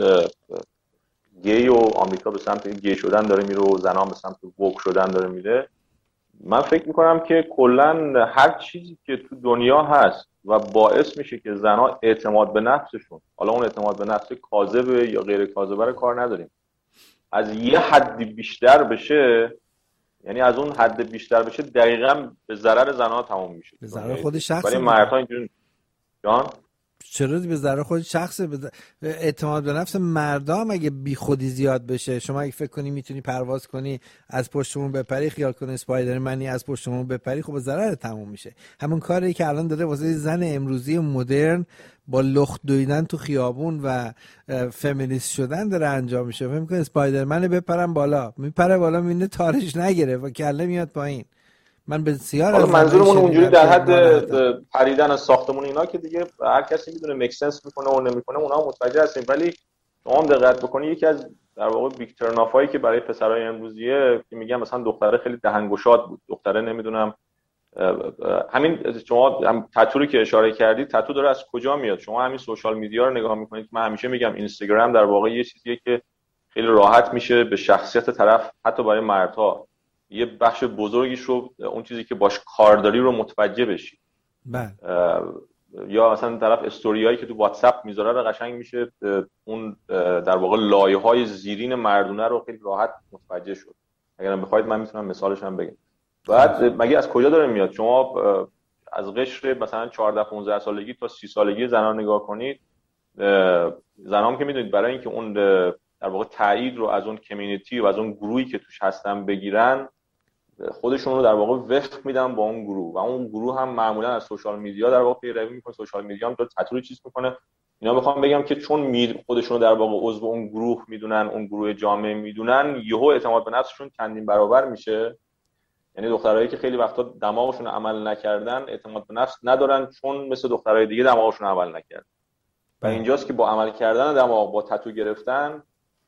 E: گی و آمریکا به سمت گی شدن داره میره و زنان به سمت ووک شدن داره میره. من فکر میکنم که کلا هر چیزی که تو دنیا هست و باعث میشه که زنها اعتماد به نفسشون، حالا اون اعتماد به نفس کاذبه یا غیر کاذبه رو کار نداریم، از یه حدی بیشتر بشه، یعنی از اون حد بیشتر بشه دقیقاً به ضرر زنها تموم میشه.
B: به ضرر خود شخص.
E: برای مردها اینجوری جان
B: چرا به ضرر خود شخص؟ به اعتماد به نفس مردا هم اگه بی خودی زیاد بشه، شما اگه فکر کنی میتونی پرواز کنی از پشتمون بپری، خیال کنی اسپایدرمنی از پشتمون بپری، خب به ضرر تموم میشه. همون کاری که الان داره واسه زن امروزی مدرن با لخت دویدن تو خیابون و فمینیست شدن داره انجام میشه. فکر می‌کنی اسپایدرمن بپرم بالا، میپره بالا میبینه تارش نگیره و کله میاد پایین. من بسیار از
E: منظورمون اونجوری در حد پریدن از ساختمون اینا که دیگه هر کسی میدونه میک سنس میکنه و نمیکنه، اونها متوجه هستیم. ولی شما هم دقت بکنی یکی از در واقع بیگ ترنافایی که برای پسرای امروزیه که میگم مثلا دختره خیلی دهنگشاد بود، دختره نمیدونم همین شما هم تتو که اشاره کردید، تتو داره از کجا میاد؟ شما همین سوشال میدیا رو نگاه میکنید. من همیشه میگم اینستاگرام در واقع یه چیزیه که خیلی راحت میشه به شخصیت طرف، حتی برای مردها یه بخش بزرگیش رو، اون چیزی که باش کار داری رو متوجه بشی.
B: بله.
E: یا مثلا طرف استوریایی که تو واتساپ میذاره رو قشنگ میشه اون در واقع لایه‌های زیرین مردونه رو خیلی راحت متوجه شد. اگر بخواید من میتونم مثالش هم بگم. بعد مگه از کجا داره میاد؟ شما از قشر مثلا چهارده پانزده سالگی تا سی سالگی زنان نگاه کنید، زنان که میدونید برای اینکه اون در واقع تایید رو از اون کمیونیتی و از اون گروهی که توش هستن بگیرن، خودشون رو در واقع وفق میدن با اون گروه و اون گروه هم معمولا از سوشال میدیا در واقع پیروی میکنه. سوشال میدیا هم داره تطوری چیز میکنه. اینا میخوام بگم که چون خودشون رو در واقع عضو اون گروه میدونن، اون گروه جامعه میدونن، یهو اعتماد به نفسشون چندین برابر میشه. یعنی دخترایی که خیلی وقتا دماغشون عمل نکردن اعتماد به نفس ندارن، چون مثل دخترای دیگه دماغشون عمل نکردن. و اینجاست که با عمل کردن دماغ، با تتو گرفتن،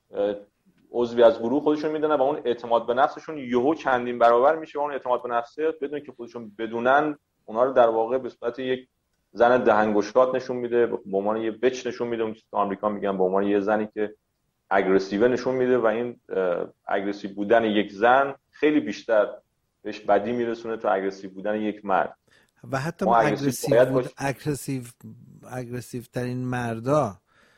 E: عضوی از گروه خودشون میدونن و اون اعتماد به نفسشون یهو چندین برابر میشه. و اون اعتماد به نفس بدون که خودشون بدونن اونها رو در واقع به صورت یک زن دهنگشاد نشون میده، به عنوان یه بچ نشون میده. اون چیزی که آمریکا میگن به عنوان یه زنی که اگریسیو نشون میده. و این اگریسیو بودن یک زن خیلی بیشتر بهش بدی میرسونه تا اگریسیو بودن یک مرد.
B: و حتی اگریسیو بود اگریسیو اگریسیو ترین مردا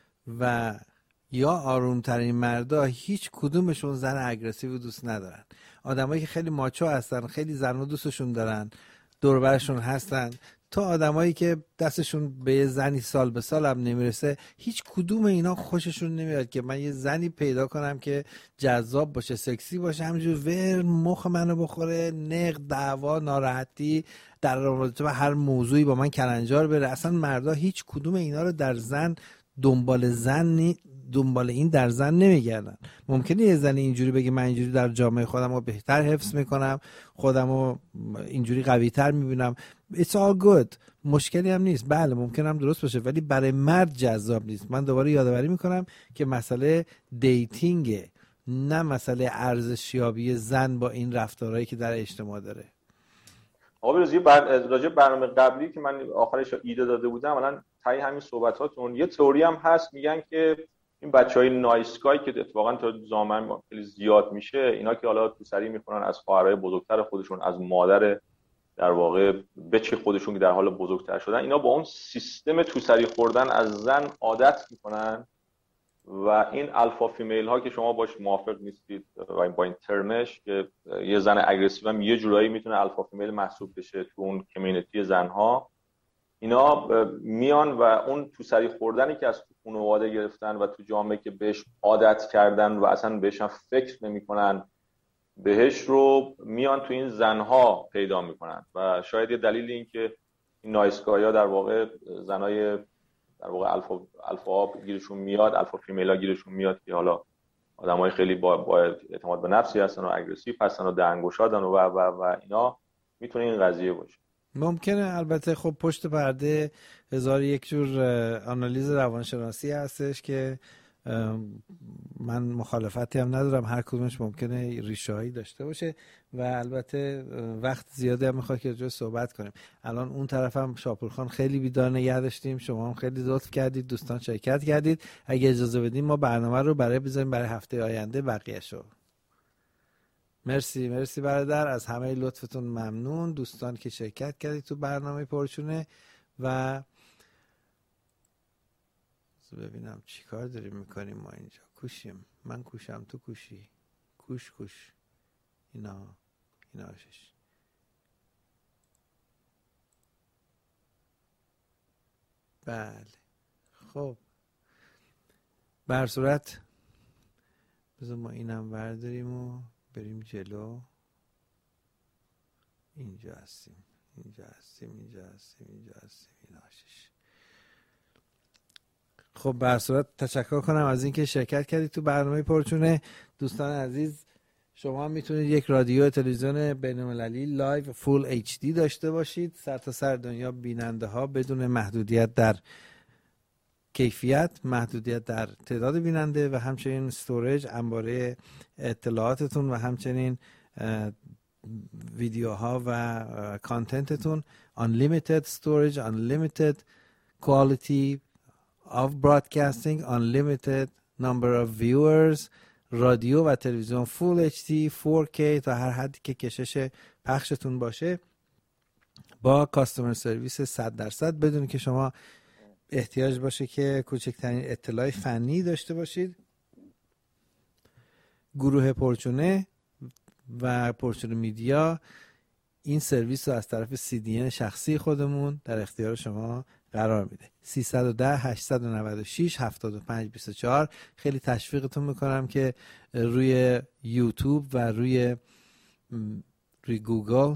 B: و یا آروم ترین مردا هیچ کدومشون زن اگریسیو دوست ندارن. آدمایی که خیلی ماچو هستن، خیلی زنو دوستشون دارن، دور برشون هستن، تا آدمایی که دستشون به یه زنی سال به سال هم نمیرسه، هیچ کدوم اینا خوششون نمیاد که من یه زنی پیدا کنم که جذاب باشه، سکسی باشه، همینجور ور مخ منو بخوره، نق، دعوا، ناراحتی در رابطه با هر موضوعی با من کلنجار بره. اصلا مردا هیچ کدوم اینا رو در زن دنبال زن نی... دنبال این در زن نمیگردن. ممکنه یه زن اینجوری بگه من اینجوری در جامعه خودم رو بهتر حفظ میکنم، خودم رو اینجوری قوی تر میبینم. It's all good. مشکلی هم نیست. بله ممکن هم درست باشه، ولی برای مرد جذاب نیست. من دوباره یادآوری میکنم که مسئله دیتینگه، نه مسئله ارزشیابی زن با این رفتارهایی که در اجتماع داره.
E: آقا روزی بر... راجع برنامه قبلی که من آخرش ایده داده بودم، الان تای همین صحبتاتون یه تئوری هم هست، میگن که این بچهای نایسکای که اتفاقا تا زمان خیلی زیاد میشه، اینا که حالا تو سری میخونن از خواهرای بزرگتر خودشون، از مادر در واقع بچه خودشون که در حال بزرگتر شدن، اینا با اون سیستم تو سری خوردن از زن عادت میکنن و این الفا فیمیل ها که شما باش موافق نیستید و با این ترمش که یه زن اگریسیو هم یه جورایی میتونه الفا فیمیل محسوب بشه تو اون کمیونیتی زنها، اینا میان و اون تو سری خوردنی که از تو خانواده گرفتن و تو جامعه که بهش عادت کردن و اصلا بهش هم فکر نمی‌کنن بهش، رو میان تو این زنها پیدا میکنن. و شاید یه دلیل این که این نایسکایا در واقع زنای در واقع الفا الفا گیرشون میاد، الفا فیمیلا گیرشون میاد که حالا آدمای خیلی با, با اعتماد به نفسی هستن و اگریسیو هستن و دهنگشادن و و و اینا، میتونه این قضیه باشه.
B: ممکنه البته خب پشت پرده هزار یک جور آنالیز روانشناسی هستش که من مخالفتی هم ندارم، هر کدومش ممکنه ریشه‌ای داشته باشه و البته وقت زیادی هم میخواد که راجع صحبت کنیم. الان اون طرف هم شاپورخان خیلی بیدار نگه داشتیم، شما هم خیلی لطف کردید، دوستان شرکت کردید. اگه اجازه بدیم ما برنامه رو برای بذاریم برای هفته آینده بقیه‌شو. مرسی مرسی برادر، از همه لطفتون ممنون، دوستان که شرکت کردید تو برنامه پرچونه. و ببینم چی کار داریم میکنیم ما اینجا. کوشیم، من کوشم تو کوشی، کوش کوش اینا اینا شش. بله خب به هر صورت بذار ما اینم برداریم و بریم جلو. اینجا هستیم اینجا هستیم اینجا هستیم اینجا هستیم اینا شش. خب به هر صورت تشکر کنم از اینکه شرکت کردید تو برنامه پرچونه. دوستان عزیز، شما میتونید یک رادیو تلویزیون بین‌المللی لایو فول اچ دی داشته باشید، سر تا سر دنیا بیننده ها بدون محدودیت در کیفیت، محدودیت در تعداد بیننده و همچنین استوریج، انباره اطلاعاتتون و همچنین ویدیوها و کانتنتتون. unlimited storage, unlimited quality of broadcasting, unlimited number of viewers، رادیو و تلویزیون فول اچ دی فور کی تا هر حدی که کشش پخشتون باشه، با کاستومر سرویس صد درصد بدون که شما احتیاج باشه که کوچکترین اطلاع فنی داشته باشید. گروه پرچونه و پرچونه میدیا این سرویس رو از طرف سی دی ان شخصی خودمون در اختیار شما قرار میده. سیصد و ده هشتصد و نود و شش هفتاد و پنج بیست و چهار. خیلی تشویقتون میکنم که روی یوتیوب و روی روی گوگل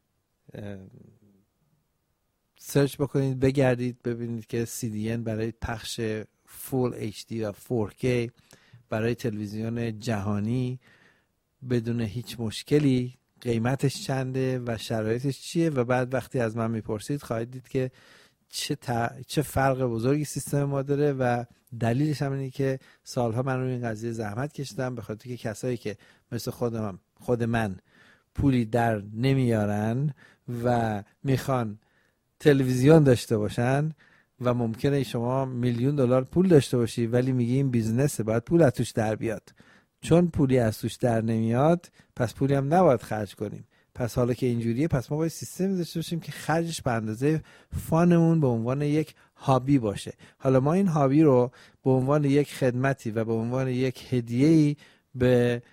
B: سرچ بکنید، بگردید ببینید که سی دی ان برای پخش فول اچ دی و فور کی برای تلویزیون جهانی بدون هیچ مشکلی قیمتش چنده و شرایطش چیه. و بعد وقتی از من میپرسید خواهید دید که چه, تا... چه فرق بزرگی سیستم ما داره و دلیلش هم اینه که سالها من روی این قضیه زحمت کشیدم، به خاطر که کسایی که مثل خودم خود من پولی در نمیارن و میخوان تلویزیون داشته باشن و ممکنه شما میلیون دلار پول داشته باشی ولی میگی این بیزنسه باید پول از توش در بیاد، چون پولی از توش در نمیاد پس پولی هم نباید خرج کنیم. پس حالا که اینجوریه پس ما باید سیستمی داشته باشیم که خرجش به اندازه فانمون به عنوان یک هابی باشه. حالا ما این هابی رو به عنوان یک خدمتی و به عنوان یک هدیه‌ای به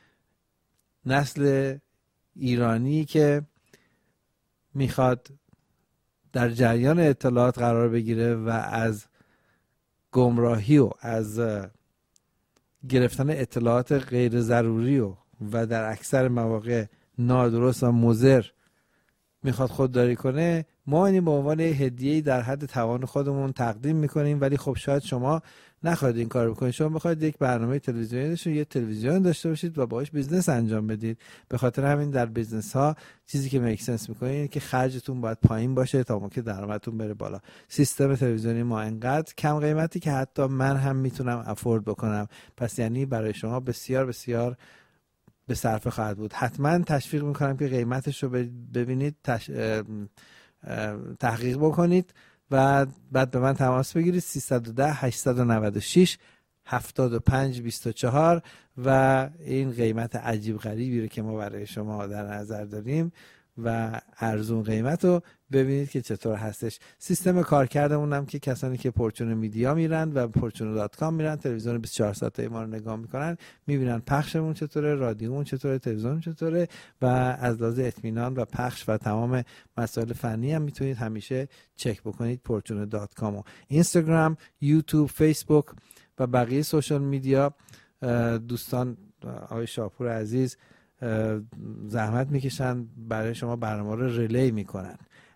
B: نسل ایرانی که میخواد در جریان اطلاعات قرار بگیره و از گمراهی و از گرفتن اطلاعات غیر ضروری و و در اکثر مواقع نادرست و مضر میخواد خودداری کنه، ما این به عنوان هدیه‌ای در حد توان خودمون تقدیم میکنیم. ولی خب شاید شما نخواهید این کار بکنید، شما میخواید یک برنامه تلویزیونی داشته یه تلویزیون داشته باشید و باهاش بیزنس انجام بدید. به خاطر همین در بیزنس ها چیزی که میک سنس میکنه اینه که خرجتون باید پایین باشه تا موقع درآمدتون بره بالا. سیستم تلویزیونی ما انقدر کم قیمتی که حتی من هم میتونم افورد بکنم، پس یعنی برای شما بسیار بسیار به صرفه خواهد بود. حتما تشویق میکنم که قیمتش رو ببینید، تش... تحقیق بکنید و بعد به من تماس بگیرید. سیصد و ده هشتصد و نود و شش هفتاد و پنج بیست و چهار و این قیمت عجیب غریبی رو که ما برای شما در نظر داریم و ارزون قیمت رو ببینید که چطور هستش. سیستم کارکردمون هم که کسانی که پرچونه میدیا میرن و پرچونه دات کام میرن، تلویزیون بیست و چهار ساعته ما رو نگاه میکنن، میبینن پخشمون چطوره، رادیومون چطوره، تلویزیون چطوره و از لحاظ اطمینان و پخش و تمام مسائل فنی هم میتونید همیشه چک بکنید پرچونه دات کام و اینستاگرام، یوتیوب، فیسبوک و بقیه سوشال میدیا. دوستان آقای شاپور عزیز زحمت میکشن برای شما برنامه رو ریلی میکنن.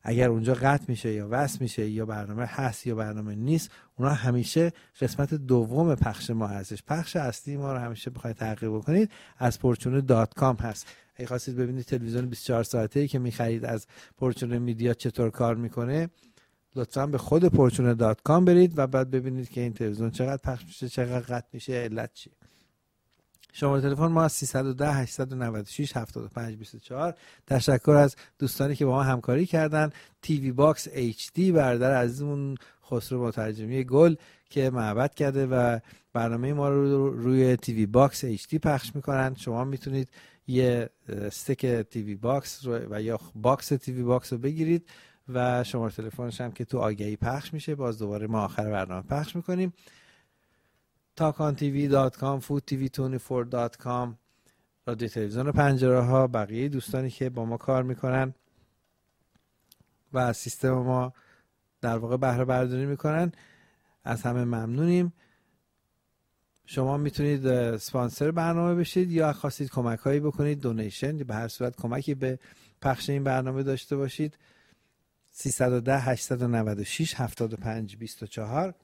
B: اگر اونجا قطع میشه یا وصل میشه یا برنامه هست یا برنامه نیست، اونا همیشه قسمت دوم پخش ما هستش. پخش اصلی ما رو همیشه بخواید تحقیق بکنید از پورچونه دات کام هست. اگه خواستید ببینید تلویزیون بیست و چهار ساعته‌ای که می‌خرید از پورچونه میدیا چطور کار میکنه، لطفاً به خود پورچونه دات کام برید و بعد ببینید که این تلویزیون چقدر پخش میشه، چقدر قطع میشه، علت چیه. شماره تلفن ما سیصد و ده هشتصد و نود و شش هفتاد و پنج بیست و چهار. تشکر از دوستانی که با ما همکاری کردن. تیوی باکس اچ دی برادر عزیزمون خسرو مترجمی گل که محبت کرده و برنامه ما رو روی تیوی باکس اچ دی پخش میکنن. شما میتونید یه استیک تیوی باکس و یا باکس تیوی باکس رو بگیرید و شماره تلفنش هم که تو آگهی پخش میشه، باز دوباره ما آخر برنامه پخش میکنیم. تاکان تیوی دات کام، فود تیوی بیست و چهار دات کام، رادیو تلویزیون پنجره ها، بقیه دوستانی که با ما کار میکنن و از سیستم ما در واقع بهره برداری میکنن، از همه ممنونیم. شما میتونید اسپانسر برنامه بشید یا خواستید کمک هایی بکنید، دونیشن، به هر صورت کمکی به پخش این برنامه داشته باشید. سیصد و ده هشتصد و نود و شش هفتاد و پنج بیست و چهار.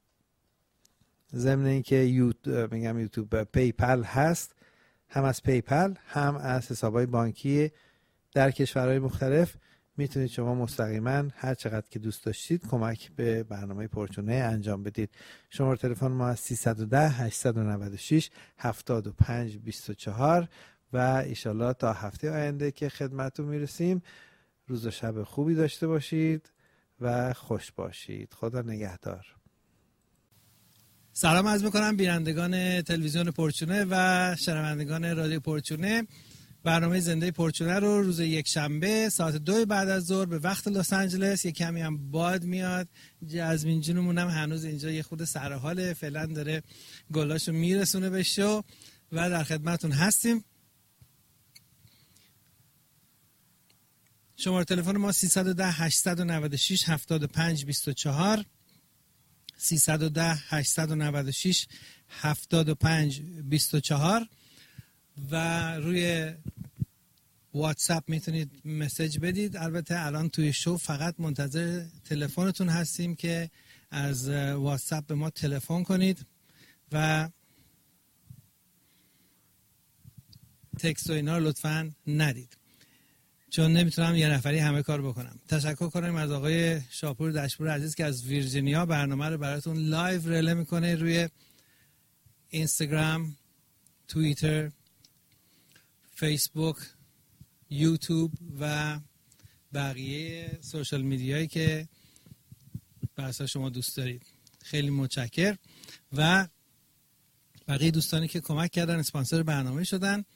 B: ضمن اینکه یوتیوب میگم یوتیوب پیپل هست، هم از پیپل هم از حسابهای بانکی در کشورهای مختلف میتونید شما مستقیما هر چقدر که دوست داشتید کمک به برنامه پورچونه انجام بدید. شماره تلفن ما از سیصد و ده هشتصد و نود و شش هفتاد و پنج بیست و چهار و ایشالله تا هفته آینده که خدمتتون میرسیم روز و شب خوبی داشته باشید و خوش باشید. خدا نگهدار.
G: سلام عرض میکنم بینندگان تلویزیون پورچونه و شنوندگان رادیو پورچونه. برنامه زنده پورچونه رو روز یک شنبه ساعت دو بعد از ظهر به وقت لس آنجلس، یک کمی هم باد میاد، جزمین جونمون هم هنوز اینجا یه خود سر حاله، فعلا داره گلاشو میرسونه به شو و در خدمتون هستیم. شماره تلفن ما سیصد و ده هشتصد و نود و شش هفتاد و پنج بیست و چهار سیصد و ده هشتصد و نود و شش هفتاد و پنج بیست و چهار و روی واتساپ میتونید مسیج بدید. البته الان توی شو فقط منتظر تلفنتون هستیم که از واتساپ به ما تلفن کنید و تکست و اینا رو لطفاً ندید، چون نمیتونم یه نفری همه کار بکنم. تشکر کنیم از آقای شاپور دشپور عزیز که از ویرجینیا برنامه رو براتون لایو رله میکنه روی اینستاگرام، توییتر، فیسبوک، یوتیوب و بقیه سوشال میدیایی که برای شما دوست دارید. خیلی متشکر. و بقیه دوستانی که کمک کردن، اسپانسر برنامه شدن.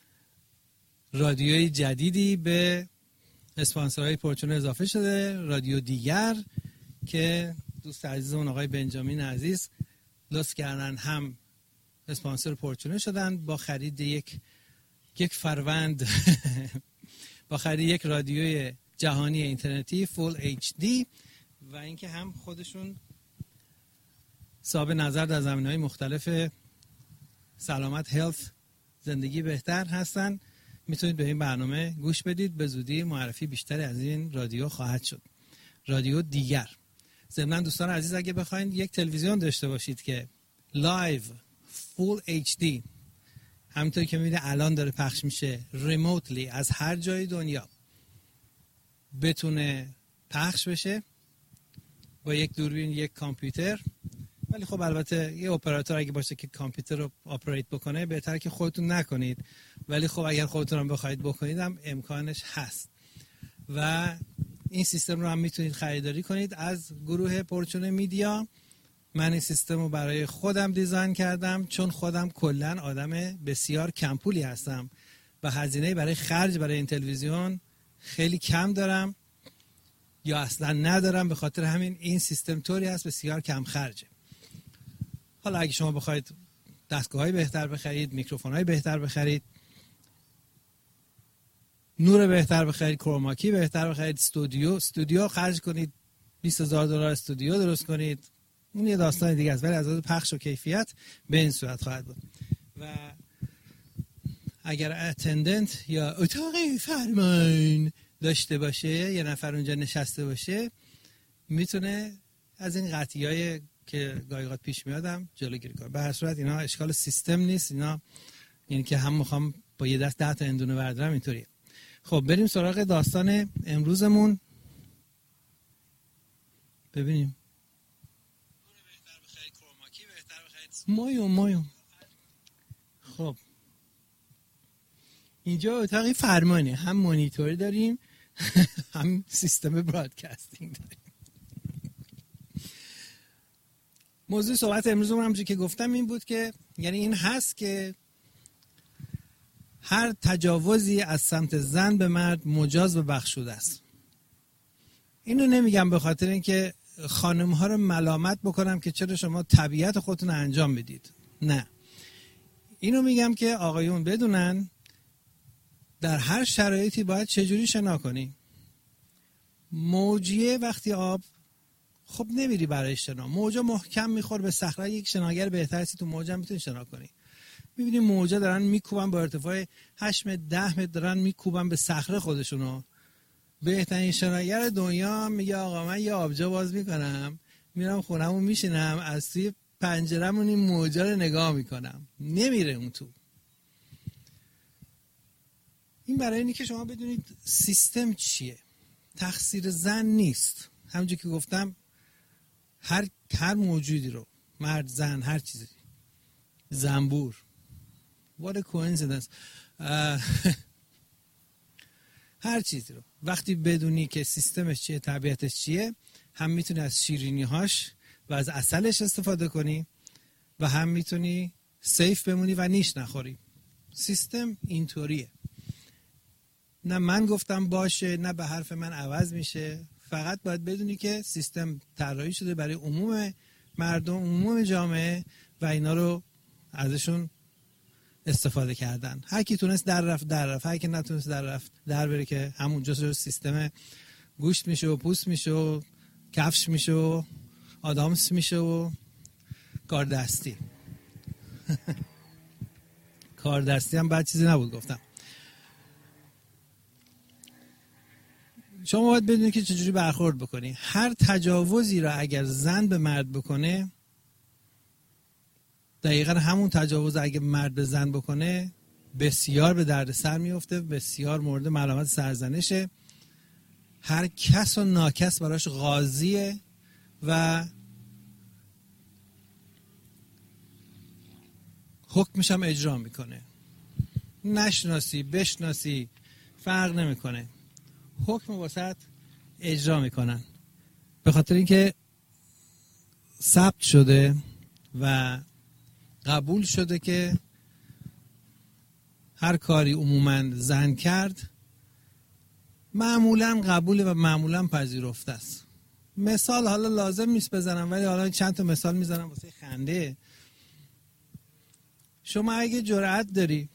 G: رادیوی جدیدی به اسپانسرهای پورچونه اضافه شده، رادیو دیگر که دوست عزیزمون آقای بنجامین عزیز لطف کردن هم اسپانسر پورچونه شدن با خرید یک یک فروند با خرید یک رادیوی جهانی اینترنتی فول اچ دی و اینکه هم خودشون صاحب نظر در زمینه‌های مختلف سلامت، هلت، زندگی بهتر هستن. میتونید به این برنامه گوش بدید. به زودی معرفی بیشتری از این رادیو خواهد شد. رادیو دیگر. ضمن دوستان عزیز اگه بخواید یک تلویزیون داشته باشید که لایو فول اچ دی همونطور که میبینید الان داره پخش میشه ریموتلی از هر جای دنیا بتونه پخش بشه با یک دوربین، یک کامپیوتر، ولی خب البته یه اپراتور اگه باشه که کامپیوتر رو آپریت بکنه بهتره که خودتون نکنید، ولی خب اگر خودتون هم بخواید بکنید هم امکانش هست و این سیستم رو هم میتونید خریداری کنید از گروه پورچونه میدیا. من این سیستم رو برای خودم دیزاین کردم چون خودم کلن آدم بسیار کمپولی هستم و هزینه برای خرج برای این تلویزیون خیلی کم دارم یا اصلا ندارم. به خاطر همین این سیستم طوری هست بسیار کم خرجه. حالا اگه شما بخواید دستگاه‌های بهتر بخرید، میکروفون‌های بهتر بخرید، نور بهتر بخرید، کروماکی بهتر بخرید، استودیو استودیو خرج کنید، بیست هزار دلار استودیو درست کنید، اون یه داستان دیگه است، ولی از لحاظ پخش و کیفیت به این صورت خواهد بود. و اگر اتندنت یا اتاق فرمان داشته باشه، یه نفر اونجا نشسته باشه، میتونه از این قطعی‌های که گاهی پیش میادم جلوگیری کنه. به هر صورت اینا اشکال سیستم نیست، اینا یعنی که هم میخوام با یه دست ده تا اندونه بردارم اینطوریه. خب بریم سراغ داستان امروزمون. ببینیم مایو مایو خب اینجا اتاقی فرمانه، هم مانیتور داریم هم سیستم برادکاستینگ داریم. موضوع صحبت امروزمون همونجوری که گفتم این بود که یعنی این هست که هر تجاوزی از سمت زن به مرد مجاز و بخشوده است. اینو نمیگم به خاطر اینکه خانم ها رو ملامت بکنم که چرا شما طبیعت خودتون انجام بدید، نه، اینو میگم که آقایون بدونن در هر شرایطی باید چجوری شنا کنی. موجیه وقتی آب، خب نمیری برای شنا، موجا محکم میخور به صخره، یک شناگر بهترسی تو موجا میتونی شنا کنی. میبینی موجا دارن میکوبن با ارتفاع هشت متر ده متر دارن میکوبن به صخره خودشونو. بهترین شناگر دنیا میگه آقا من یه آبجو باز میکنم، میرم خونمون میشینم، از توی پنجرمون این موجا رو نگاه میکنم، نمیره اون تو. این برای اینی که شما بدونید سیستم چیه. تقصیر زن نیست، همونجوری که گفتم هر هر موجودی رو، مرد زن هر چیزی، زنبور، what a coincidence، هر چیزی رو وقتی بدونی که سیستمش چیه، طبیعتش چیه، هم میتونی از شیرینی‌هاش و از عسلش استفاده کنی و هم میتونی سیف بمونی و نیش نخوری. سیستم اینطوریه، نه من گفتم باشه نه به حرف من عوض میشه. فقط باید بدونی که سیستم طراحی شده برای عموم مردم، عموم جامعه و اینا رو ازشون استفاده کردن. هر کی تونست در رفت در رفت، هر کی نتونست در رفت در بره که همونجا شده سیستم گوشت میشه و پوست میشه و کفش میشه و آدامس میشه و کار دستی. کار دستی هم بد چیزی نبود گفتم. شما باید بدونید که چجوری برخورد بکنی. هر تجاوزی را اگر زن به مرد بکنه، دقیقا همون تجاوز اگر مرد به زن بکنه بسیار به درد سر میفته، بسیار مورد ملامت سرزنشه. هر کس و ناکس براش قاضیه و حکمش هم اجرا میکنه. نشناسی بشناسی فرق نمیکنه، حکم واسط اجرا میکنن، به خاطر اینکه ثبت شده و قبول شده که هر کاری عموماً زن کرد معمولاً قبوله و معمولاً پذیرفته است. مثال حالا لازم نیست بزنم، ولی حالا چند تا مثال میزنم واسه خنده. شما اگه جرأت داری،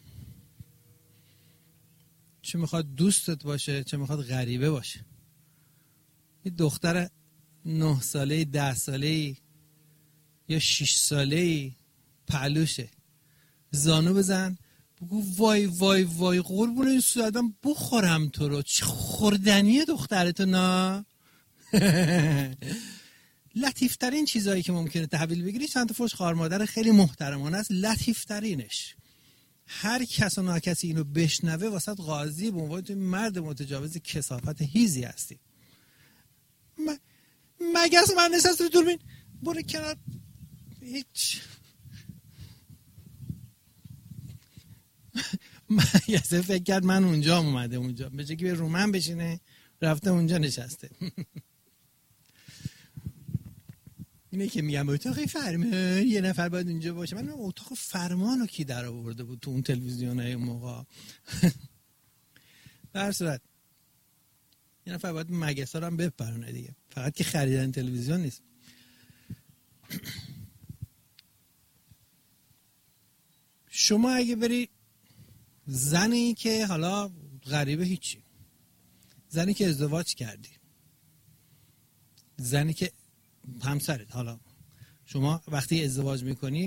G: چه میخواد دوستت باشه چه میخواد غریبه باشه، یه دختر نه ساله ده ساله یا شش ساله پهلوشه، زانو بزن بگو وای وای وای قربون این صورتم بخورم تو رو، چه خوردنیه دخترتو نا. لطیفترین چیزایی که ممکنه تحویل بگیری چند تا فوش خوار مادر خیلی محترمانه است. لطیفترینش هر کس و ناکسی اینو بشنوه واسط قاضی به عنوان تو مرد متجاوز کثافت هیزی هستی. م... مگس من نشست رو دوربین برو کنار. هیچ مگسه فکر کرد من اونجا اومده، اونجا به جای که به رو من بشینه رفته اونجا نشسته. اینه که میگم اتاق فرمان یه نفر باید اونجا باشه. من اتاق فرمانو کی در آورده بود تو اون تلویزیونه اون موقع؟ در صورت یه نفر باید مگسا رو هم بپرونه دیگه، فقط که خریدن تلویزیون نیست. شما اگه بری زنی که حالا غریبه هیچی، زنی که ازدواج کردی، زنی که همسرت، حالا شما وقتی ازدواج میکنی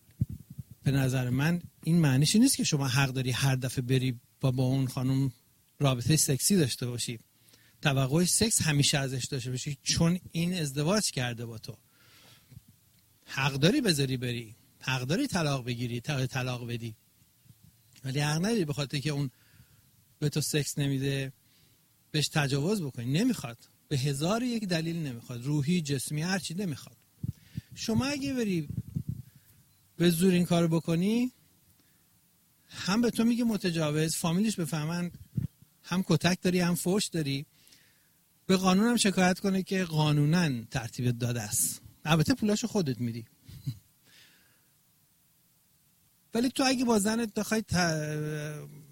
G: به نظر من این معنیش نیست که شما حق داری هر دفعه بری با با اون خانم رابطه سکسی داشته باشی، توقع سکس همیشه ازش داشته باشی، چون این ازدواج کرده با تو. حق داری بذاری بری، حق داری طلاق بگیری، طلاق بدی، ولی حق نداری به خاطر که اون به تو سکس نمیده بهش تجاوز بکنی. نمیخواد، به هزار یک دلیل نمیخواد، روحی، جسمی، هر چی نمیخواد. شما اگه بری به زور این کارو بکنی، هم به تو میگه متجاوز، فامیلش بفهمن هم کتک داری هم فوش داری، به قانون هم شکایت کنه که قانوناً ترتیب داده است. البته پولاشو خودت میدی. ولی تو اگه با زنت بخوای